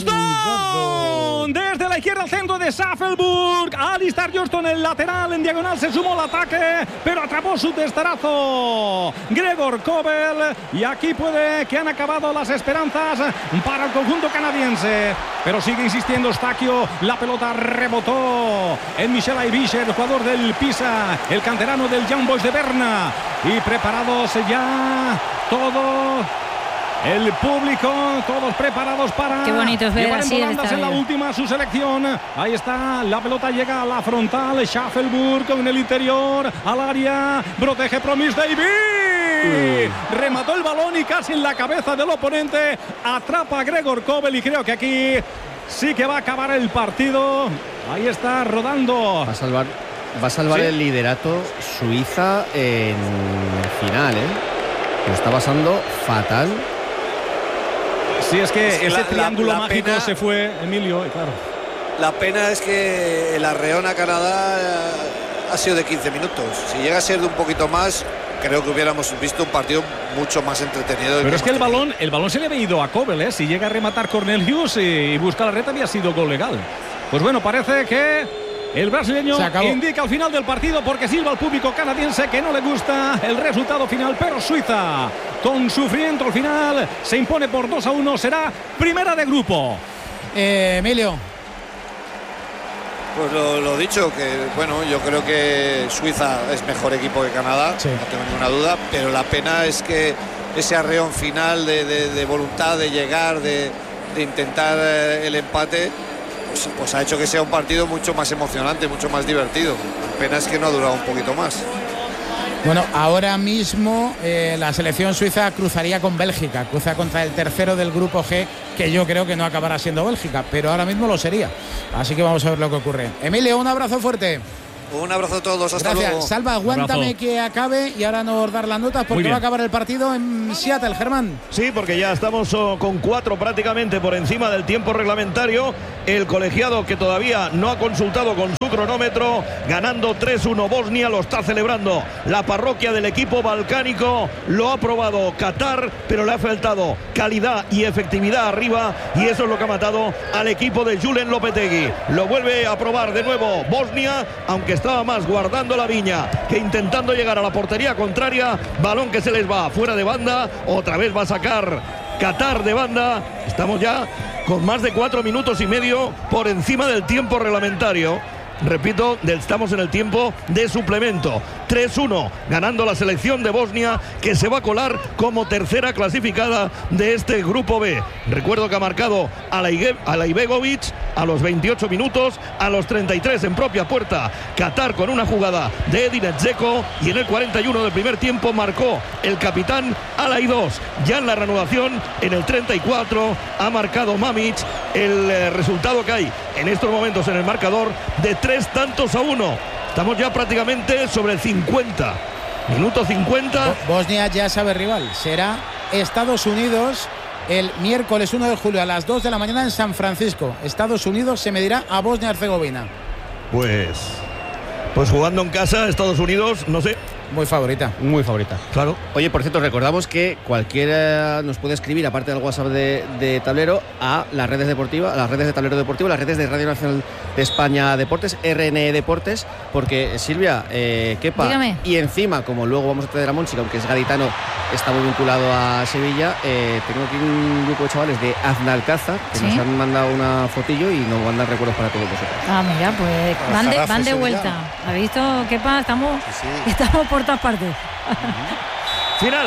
Johnston! Desde la izquierda al centro de Schaffelburg, Alistair Johnston, el lateral en diagonal, se sumó al ataque, pero atrapó su testarazo Gregor Kobel, y aquí puede que han acabado las esperanzas para el conjunto canadiense, pero sigue insistiendo Eustaquio, la pelota rebotó en Michel Avischer, el jugador del Pisa, el canterano del Young Boys de Berna, y preparados ya todo el público, todos preparados para Qué bonito es ver llevar así en volandas en la última su selección. Ahí está, la pelota llega a la frontal, Schaffelburg con el interior al área, protege Promise David, uh. remató el balón y casi en la cabeza del oponente atrapa a Gregor Kobel, y creo que aquí sí que va a acabar el partido. Ahí está rodando. Va a salvar, va a salvar ¿Sí? el liderato Suiza en final, ¿eh? Lo está pasando fatal. Sí, es que ese la, triángulo la, la mágico pena, se fue, Emilio, y claro. La pena es que el arreón a Canadá ha sido de quince minutos. Si llega a ser de un poquito más, creo que hubiéramos visto un partido mucho más entretenido. Pero es que el balón, el balón se le había ido a Kobel, ¿eh? Si llega a rematar Cornelius y busca la red, había sido gol legal. Pues bueno, parece que el brasileño indica al final del partido, porque silba al público canadiense que no le gusta el resultado final, pero Suiza, con sufrimiento al final, se impone por dos a uno, será primera de grupo. Eh, Emilio. Pues lo, lo dicho, que bueno, yo creo que Suiza es mejor equipo que Canadá, sí. No tengo ninguna duda, pero la pena es que ese arreón final de, de, de voluntad de llegar, de, de intentar el empate, pues, pues ha hecho que sea un partido mucho más emocionante, mucho más divertido. La pena es que no ha durado un poquito más. Bueno, ahora mismo eh, la selección suiza cruzaría con Bélgica, cruza contra el tercero del grupo G, que yo creo que no acabará siendo Bélgica, pero ahora mismo lo sería. Así que vamos a ver lo que ocurre. Emilio, un abrazo fuerte. Un abrazo a todos, hasta Gracias. luego. Salva, aguántame que acabe y ahora nos dar las notas porque va a acabar el partido en Seattle, Germán. Sí, porque ya estamos oh, con cuatro prácticamente por encima del tiempo reglamentario. El colegiado, que todavía no ha consultado con su cronómetro, ganando tres uno Bosnia, lo está celebrando la parroquia del equipo balcánico. Lo ha aprobado Qatar, pero le ha faltado calidad y efectividad arriba, y eso es lo que ha matado al equipo de Julen Lopetegui. Lo vuelve a probar de nuevo Bosnia, aunque estaba más guardando la viña que intentando llegar a la portería contraria. Balón que se les va fuera de banda, otra vez va a sacar Qatar de banda. Estamos ya con más de cuatro minutos y medio por encima del tiempo reglamentario. Repito, estamos en el tiempo de suplemento. tres uno ganando la selección de Bosnia, que se va a colar como tercera clasificada de este grupo B. Recuerdo que ha marcado Alaibegovic a los veintiocho minutos, a los treinta y tres en propia puerta Qatar con una jugada de Edin Dzeko, y en el cuarenta y uno del primer tiempo marcó el capitán Alaidos. Ya en la reanudación, en el treinta y cuatro, ha marcado Mamic. El eh, resultado que hay en estos momentos en el marcador de tres tantos a uno. Estamos ya prácticamente sobre el cincuenta. Minuto cincuenta. Bosnia ya sabe rival. Será Estados Unidos el miércoles uno de julio a las dos de la mañana en San Francisco. Estados Unidos se medirá a Bosnia-Herzegovina. Pues, pues jugando en casa, Estados Unidos, no sé. Muy favorita. Muy favorita. Claro. Oye, por cierto, recordamos que cualquiera nos puede escribir, aparte del WhatsApp de, de Tablero, a las redes deportivas, a las redes de Tablero Deportivo, las redes de Radio Nacional de España Deportes, R N E Deportes, porque Silvia, eh, Kepa, Dígame. y encima, como luego vamos a tener a Monchi, que aunque es gaditano, está muy vinculado a Sevilla, eh, tengo aquí un grupo de chavales de Aznalcázar que ¿Sí? nos han mandado una fotillo y nos mandan recuerdos para todos vosotros. Ah, mira, pues van de, van de vuelta. ¿Has visto, Kepa? Estamos, sí. estamos por todas partes. Final.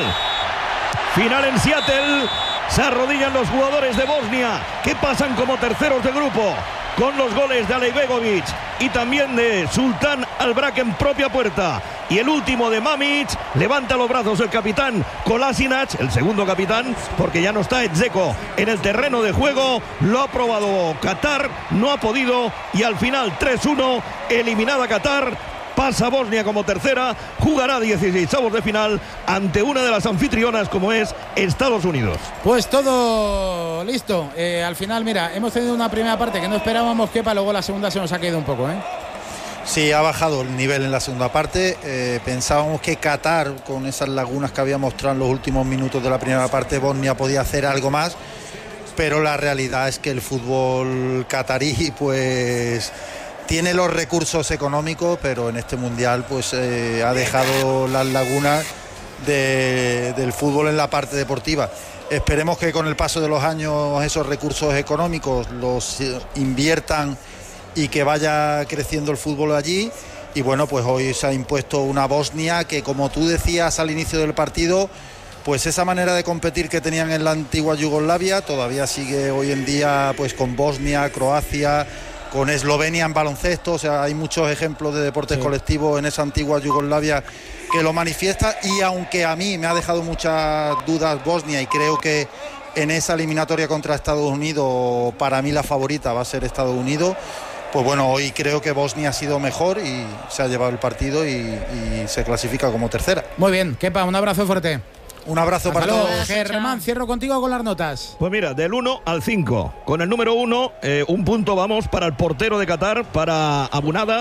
Final en Seattle. Se arrodillan los jugadores de Bosnia, que pasan como terceros de grupo, con los goles de Alaibegovic y también de Sultan Albrak en propia puerta. Y el último de Mamic. Levanta los brazos el capitán Kolasinac, el segundo capitán, porque ya no está Dzeko en el terreno de juego. Lo ha probado Qatar, no ha podido, y al final tres uno, eliminada Qatar. Pasa Bosnia como tercera, jugará dieciseisavos de final ante una de las anfitrionas como es Estados Unidos. Pues todo listo. Eh, al final, mira, hemos tenido una primera parte que no esperábamos, Kepa, luego la segunda se nos ha caído un poco, ¿eh? Sí, ha bajado el nivel en la segunda parte. Eh, pensábamos que Qatar, con esas lagunas que había mostrado en los últimos minutos de la primera parte, Bosnia podía hacer algo más, pero la realidad es que el fútbol catarí, pues tiene los recursos económicos, pero en este mundial pues eh, ha dejado las lagunas de, del fútbol en la parte deportiva. Esperemos que con el paso de los años esos recursos económicos los inviertan y que vaya creciendo el fútbol allí. Y bueno, pues hoy se ha impuesto una Bosnia que, como tú decías al inicio del partido, pues esa manera de competir que tenían en la antigua Yugoslavia todavía sigue hoy en día, pues con Bosnia, Croacia, con Eslovenia en baloncesto. O sea, hay muchos ejemplos de deportes sí. colectivos en esa antigua Yugoslavia que lo manifiesta. Y aunque a mí me ha dejado muchas dudas Bosnia, y creo que en esa eliminatoria contra Estados Unidos para mí la favorita va a ser Estados Unidos, pues bueno, hoy creo que Bosnia ha sido mejor y se ha llevado el partido y, y se clasifica como tercera. Muy bien, Kepa, un abrazo fuerte. Un abrazo Hasta para luego. todos. Germán, cierro contigo con las notas. Pues mira, del uno al cinco. Con el número uno, eh, un punto vamos para el portero de Qatar, para Abunada.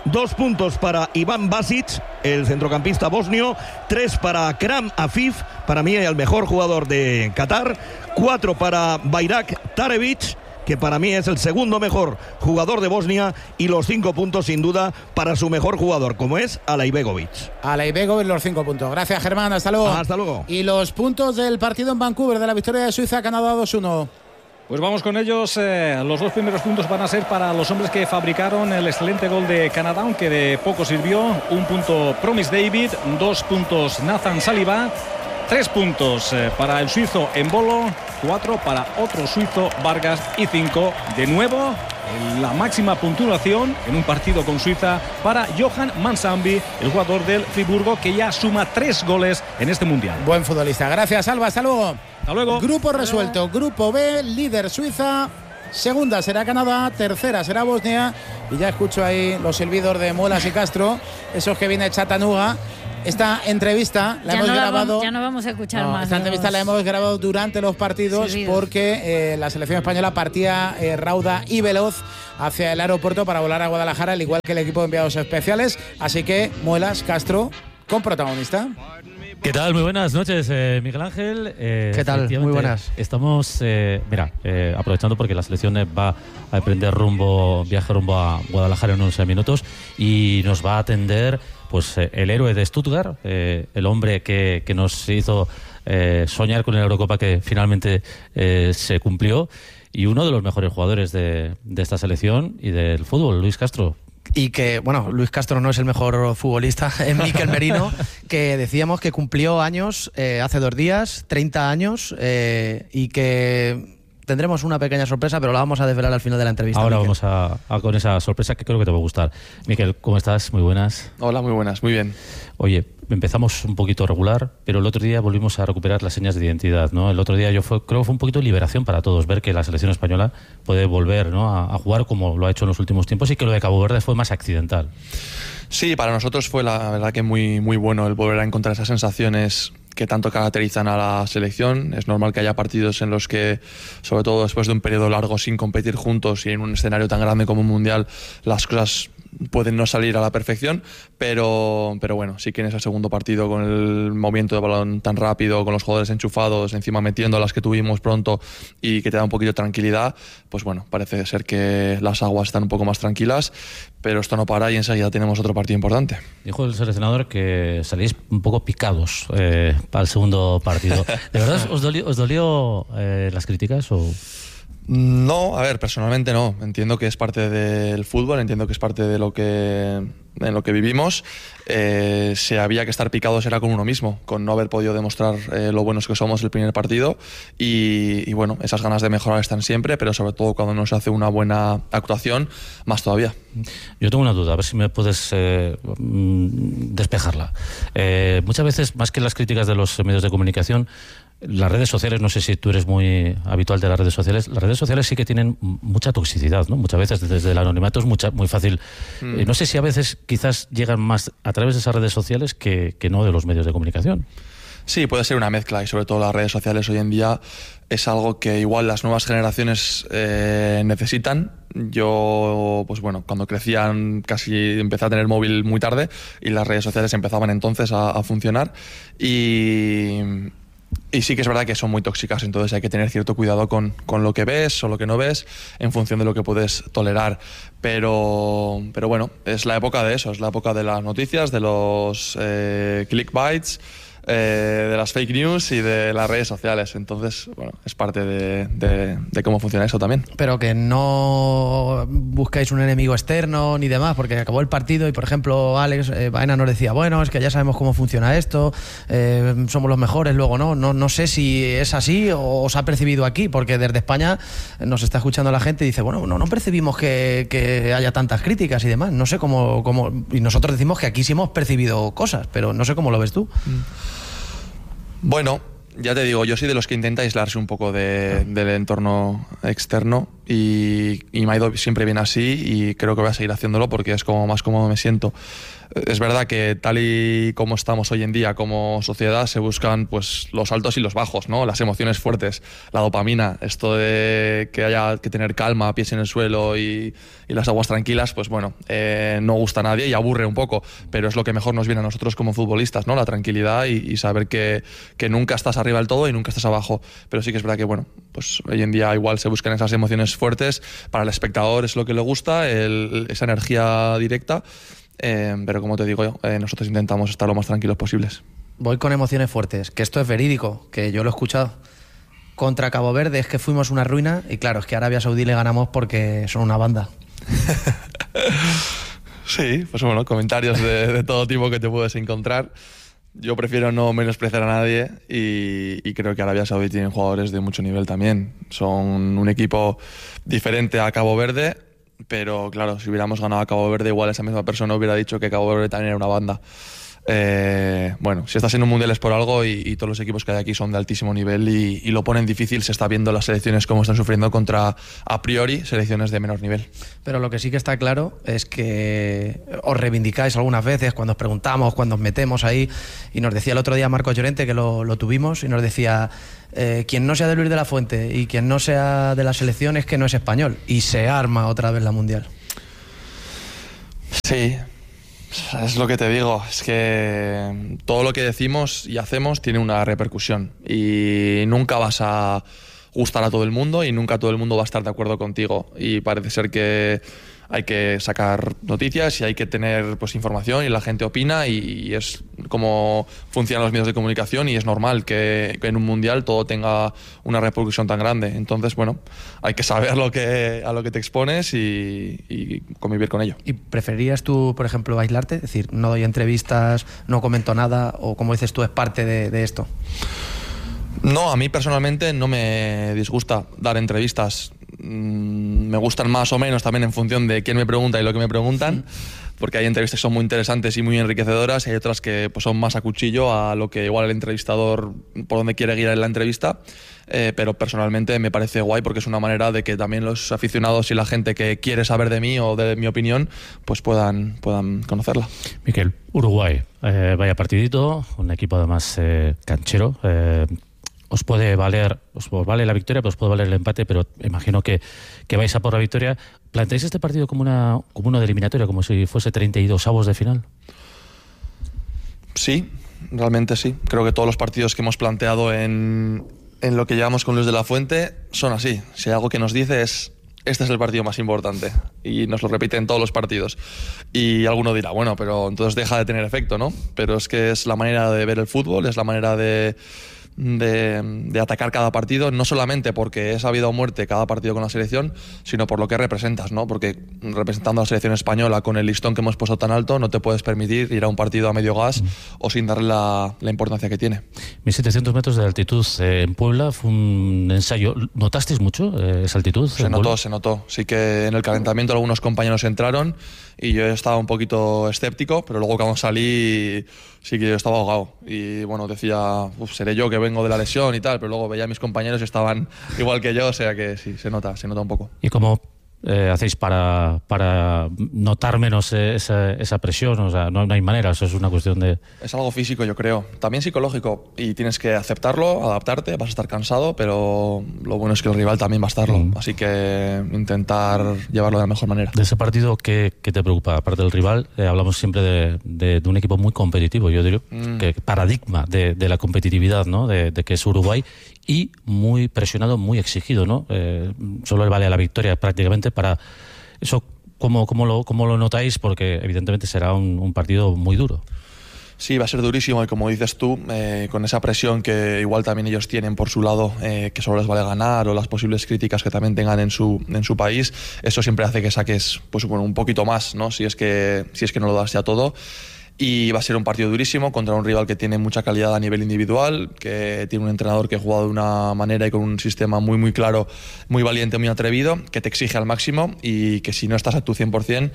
Dos puntos para Iván Basic, el centrocampista bosnio. Tres para Kram Afif, para mí el mejor jugador de Qatar. Cuatro para Bayrak Tarevic, que para mí es el segundo mejor jugador de Bosnia, y los cinco puntos sin duda para su mejor jugador, como es Alaibegovic. Alaibegovic, los cinco puntos. Gracias, Germán, hasta luego. Hasta luego. Y los puntos del partido en Vancouver, de la victoria de Suiza, Canadá dos uno. Pues vamos con ellos. Eh, los dos primeros puntos van a ser para los hombres que fabricaron el excelente gol de Canadá, aunque de poco sirvió. Un punto Promise David, dos puntos Nathan Saliba, tres puntos eh, para el suizo Embolo, cuatro para otro suizo Vargas y cinco de nuevo en la máxima puntuación en un partido con Suiza para Johan Mansambi, el jugador del Friburgo, que ya suma tres goles en este mundial. Buen futbolista. Gracias, Alba. Hasta luego. Hasta luego. Grupo resuelto. Grupo B, líder Suiza. Segunda será Canadá, tercera será Bosnia. Y ya escucho ahí los silbidos de Muelas y Castro, esos que viene Chattanooga. Esta entrevista la ya hemos no la grabado. Vamos, ya no vamos a escuchar no, más. Esta entrevista los... la hemos grabado durante los partidos Silbidos. porque eh, la selección española partía eh, rauda y veloz hacia el aeropuerto para volar a Guadalajara, al igual que el equipo de enviados especiales. Así que Muelas, Castro, con protagonista. ¿Qué tal? Muy buenas noches, eh, Miguel Ángel. Eh, ¿Qué tal? Muy buenas. Estamos, eh, mira, eh, aprovechando porque la selección va a emprender rumbo, viaje rumbo a Guadalajara en unos minutos, y nos va a atender pues eh, el héroe de Stuttgart, eh, el hombre que, que nos hizo eh, soñar con la Eurocopa, que finalmente eh, se cumplió, y uno de los mejores jugadores de, de esta selección y del fútbol, Luis Castro. Y que, bueno, Luis Castro no es el mejor futbolista, es Mikel Merino, que decíamos que cumplió años eh, hace dos días, treinta años, eh, y que tendremos una pequeña sorpresa, pero la vamos a desvelar al final de la entrevista. Ahora Mikel. vamos a, a con esa sorpresa que creo que te va a gustar. Mikel, ¿cómo estás? Muy buenas. Hola, muy buenas, muy bien. Oye, empezamos un poquito regular, pero el otro día volvimos a recuperar las señas de identidad, ¿no? El otro día yo fue, creo que fue un poquito de liberación para todos, ver que la selección española puede volver, ¿no?, a, a jugar como lo ha hecho en los últimos tiempos, y que lo de Cabo Verde fue más accidental. Sí, para nosotros fue la verdad que muy, muy bueno el volver a encontrar esas sensaciones que tanto caracterizan a la selección. Es normal que haya partidos en los que, sobre todo después de un periodo largo sin competir juntos y en un escenario tan grande como un mundial, las cosas pueden no salir a la perfección, pero, pero bueno, sí que en ese segundo partido, con el movimiento de balón tan rápido, con los jugadores enchufados, encima metiendo las que tuvimos pronto y que te da un poquito de tranquilidad, pues bueno, parece ser que las aguas están un poco más tranquilas, pero esto no para y enseguida tenemos otro partido importante. Dijo el seleccionador que salís un poco picados eh, para el segundo partido. ¿De verdad os dolió, os dolió eh, las críticas o...? No, a ver, personalmente no. Entiendo que es parte del fútbol, entiendo que es parte de lo que, de lo que vivimos. Eh, si había que estar picados era con uno mismo, con no haber podido demostrar eh, lo buenos que somos el primer partido. Y, y bueno, esas ganas de mejorar están siempre, pero sobre todo cuando no se hace una buena actuación, más todavía. Yo tengo una duda, a ver si me puedes eh, despejarla. Eh, muchas veces, más que las críticas de los medios de comunicación, las redes sociales, no sé si tú eres muy habitual de las redes sociales, las redes sociales sí que tienen mucha toxicidad, ¿no? Muchas veces desde el anonimato es mucha, muy fácil. Mm. Eh, no sé si a veces quizás llegan más a través de esas redes sociales que, que no de los medios de comunicación. Sí, puede ser una mezcla, y sobre todo las redes sociales hoy en día es algo que igual las nuevas generaciones eh, necesitan. Yo, pues bueno, cuando crecían casi empecé a tener móvil muy tarde y las redes sociales empezaban entonces a, a funcionar, y... Y sí que es verdad que son muy tóxicas, entonces hay que tener cierto cuidado con, con lo que ves o lo que no ves en función de lo que puedes tolerar. Pero, pero bueno, es la época de eso, es la época de las noticias, de los eh, clickbaits, eh, de las fake news y de las redes sociales. Entonces, bueno, es parte de, de, de cómo funciona eso también. Pero que no buscáis un enemigo externo ni demás, porque acabó el partido y, por ejemplo, Alex eh, Baena nos decía, bueno, es que ya sabemos cómo funciona esto, eh, somos los mejores, luego no. no. No sé si es así o os ha percibido aquí, porque desde España nos está escuchando la gente y dice, bueno, no, no percibimos que, que haya tantas críticas y demás. No sé cómo, cómo... Y nosotros decimos que aquí sí hemos percibido cosas, pero no sé cómo lo ves tú. Bueno, ya te digo, yo soy de los que intenta aislarse un poco de, del entorno externo y, y me ha ido siempre bien así y creo que voy a seguir haciéndolo porque es como más cómodo me siento. Es verdad que tal y como estamos hoy en día como sociedad se buscan pues los altos y los bajos, ¿no? Las emociones fuertes, la dopamina, esto de que haya que tener calma, pies en el suelo y, y las aguas tranquilas, pues bueno, eh, no gusta a nadie y aburre un poco, pero es lo que mejor nos viene a nosotros como futbolistas, ¿no? La tranquilidad y, y saber que, que nunca estás arriba del todo y nunca estás abajo, pero sí que es verdad que bueno, pues hoy en día igual se buscan esas emociones fuertes, para el espectador es lo que le gusta, el, esa energía directa. Eh, pero como te digo, eh, nosotros intentamos estar lo más tranquilos posibles. Voy con emociones fuertes, que esto es verídico, que yo lo he escuchado. Contra Cabo Verde es que fuimos una ruina y claro, es que a Arabia Saudí le ganamos porque son una banda. Sí, pues bueno, comentarios de, de todo tipo que te puedes encontrar. Yo prefiero no menospreciar a nadie y, y creo que Arabia Saudí tiene jugadores de mucho nivel también. Son un equipo diferente a Cabo Verde, pero claro, si hubiéramos ganado a Cabo Verde, igual esa misma persona hubiera dicho que Cabo Verde también era una banda. Eh, bueno, si estás en un mundial es por algo y, y todos los equipos que hay aquí son de altísimo nivel y, y lo ponen difícil. Se está viendo las selecciones cómo están sufriendo contra, a priori, selecciones de menor nivel. Pero lo que sí que está claro es que os reivindicáis algunas veces cuando os preguntamos, cuando os metemos ahí, y nos decía el otro día Marcos Llorente, que lo, lo tuvimos, y nos decía eh, quien no sea de Luis de la Fuente y quien no sea de la selección es que no es español, y se arma otra vez la mundial. Sí, es lo que te digo, es que todo lo que decimos y hacemos tiene una repercusión y nunca vas a gustar a todo el mundo y nunca todo el mundo va a estar de acuerdo contigo, y parece ser que hay que sacar noticias y hay que tener pues información y la gente opina y es como funcionan los medios de comunicación y es normal que, que en un mundial todo tenga una repercusión tan grande. Entonces, bueno, hay que saber lo que, a lo que te expones y, y convivir con ello. ¿Y preferirías tú, por ejemplo, aislarte? Es decir, no doy entrevistas, no comento nada, o como dices tú, es parte de, de esto. No, a mí personalmente no me disgusta dar entrevistas. Me gustan más o menos también en función de quién me pregunta y lo que me preguntan, porque hay entrevistas que son muy interesantes y muy enriquecedoras y hay otras que pues, son más a cuchillo a lo que igual el entrevistador por donde quiere guiar en la entrevista, eh, pero personalmente me parece guay porque es una manera de que también los aficionados y la gente que quiere saber de mí o de mi opinión pues puedan, puedan conocerla. Miquel, Uruguay, eh, vaya partidito, un equipo además eh, canchero. Eh, os puede valer, os vale la victoria, pero os puede valer el empate, pero imagino que, que vais a por la victoria. ¿Planteáis este partido como una, como una de eliminatoria, como si fuese treinta y dos avos de final? Sí, realmente sí. Creo que todos los partidos que hemos planteado en, en lo que llevamos con Luis de la Fuente son así. Si hay algo que nos dice es: este es el partido más importante, y nos lo repite en todos los partidos. Y alguno dirá, bueno, pero entonces deja de tener efecto, ¿no? Pero es que es la manera de ver el fútbol, es la manera de... De, de atacar cada partido, no solamente porque es a vida o muerte cada partido con la selección, sino por lo que representas, ¿no? Porque representando a la selección española con el listón que hemos puesto tan alto, no te puedes permitir ir a un partido a medio gas mm. o sin darle la, la importancia que tiene. mil setecientos metros de altitud eh, en Puebla fue un ensayo. ¿Notasteis mucho eh, esa altitud? Se notó, Puebla? se notó. Sí que en el calentamiento algunos compañeros entraron y yo estaba un poquito escéptico, pero luego cuando salí sí que yo estaba ahogado y bueno, decía, uf, seré yo que vengo de la lesión y tal, pero luego veía a mis compañeros y estaban igual que yo, o sea que sí, se nota, se nota un poco. ¿Y cómo eh, hacéis para, para notar menos esa, esa presión? O sea, no, no hay manera, eso es una cuestión de... Es algo físico, yo creo, también psicológico, y tienes que aceptarlo, adaptarte, vas a estar cansado, pero lo bueno es que el rival también va a estarlo, mm. así que intentar llevarlo de la mejor manera. De ese partido, ¿qué, qué te preocupa? Aparte del rival, eh, hablamos siempre de, de, de un equipo muy competitivo, yo diría, mm. que paradigma de, de la competitividad, ¿no? De, de que es Uruguay, y muy presionado, muy exigido, ¿no? Eh, solo le vale a la victoria prácticamente para eso. ¿Cómo, cómo, lo, cómo lo notáis? Porque evidentemente será un, un partido muy duro. Sí, va a ser durísimo y como dices tú, eh, con esa presión que igual también ellos tienen por su lado, eh, que solo les vale ganar, o las posibles críticas que también tengan en su, en su país, eso siempre hace que saques pues, bueno, un poquito más, ¿no? Si es que, si es que no lo das ya todo. Y va a ser un partido durísimo contra un rival que tiene mucha calidad a nivel individual, que tiene un entrenador que ha jugado de una manera y con un sistema muy muy claro, muy valiente, muy atrevido, que te exige al máximo y que si no estás a tu cien por ciento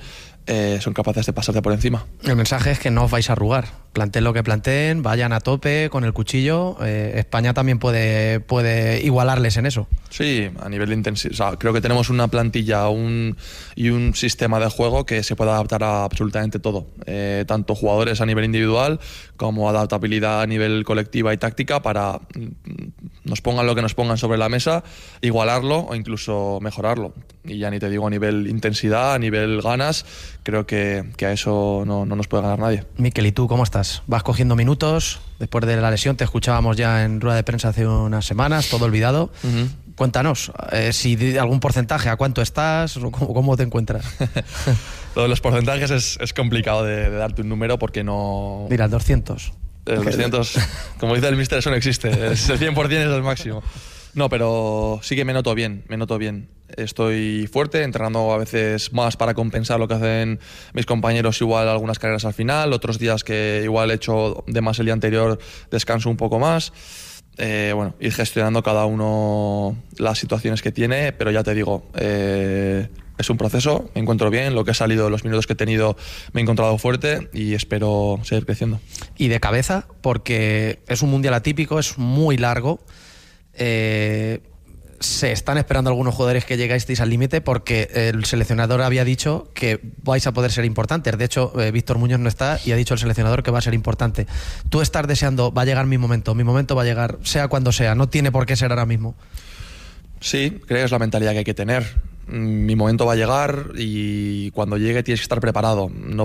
eh, son capaces de pasarte por encima. El mensaje es que no os vais a arrugar. Planteen lo que planteen, vayan a tope con el cuchillo. Eh, España también puede, puede igualarles en eso. Sí, a nivel de intensidad. O sea, creo que tenemos una plantilla un, y un sistema de juego que se puede adaptar a absolutamente todo. Eh, tanto jugadores a nivel individual como adaptabilidad a nivel colectiva y táctica para nos pongan lo que nos pongan sobre la mesa, igualarlo o incluso mejorarlo. Y ya ni te digo a nivel intensidad, a nivel ganas, creo que, que a eso no, no nos puede ganar nadie. Mikel, ¿y tú cómo estás? ¿Vas cogiendo minutos? Después de la lesión te escuchábamos ya en rueda de prensa hace unas semanas, todo olvidado. Uh-huh. Cuéntanos, eh, si de algún porcentaje, ¿a cuánto estás? ¿Cómo, cómo te encuentras? Lo de los porcentajes es, es complicado de, de darte un número porque no... Mira, doscientos. El doscientos, como dice el míster, eso no existe. Es el cien por ciento es el máximo. No, pero sí que me noto bien, me noto bien. Estoy fuerte, entrenando a veces más para compensar lo que hacen mis compañeros, igual algunas carreras al final, otros días que igual he hecho de más el día anterior, descanso un poco más. Eh, bueno, ir gestionando cada uno las situaciones que tiene, pero ya te digo, eh, es un proceso, me encuentro bien, lo que he salido, los minutos que he tenido me he encontrado fuerte y espero seguir creciendo. Y de cabeza, porque es un mundial atípico, es muy largo, eh, se están esperando algunos jugadores que llegáis al límite porque el seleccionador había dicho que vais a poder ser importantes. De hecho, eh, Víctor Muñoz no está y ha dicho el seleccionador que va a ser importante. Tú estás deseando, va a llegar mi momento, mi momento va a llegar, sea cuando sea, no tiene por qué ser ahora mismo. Sí, creo que es la mentalidad que hay que tener. Mi momento va a llegar y cuando llegue tienes que estar preparado. No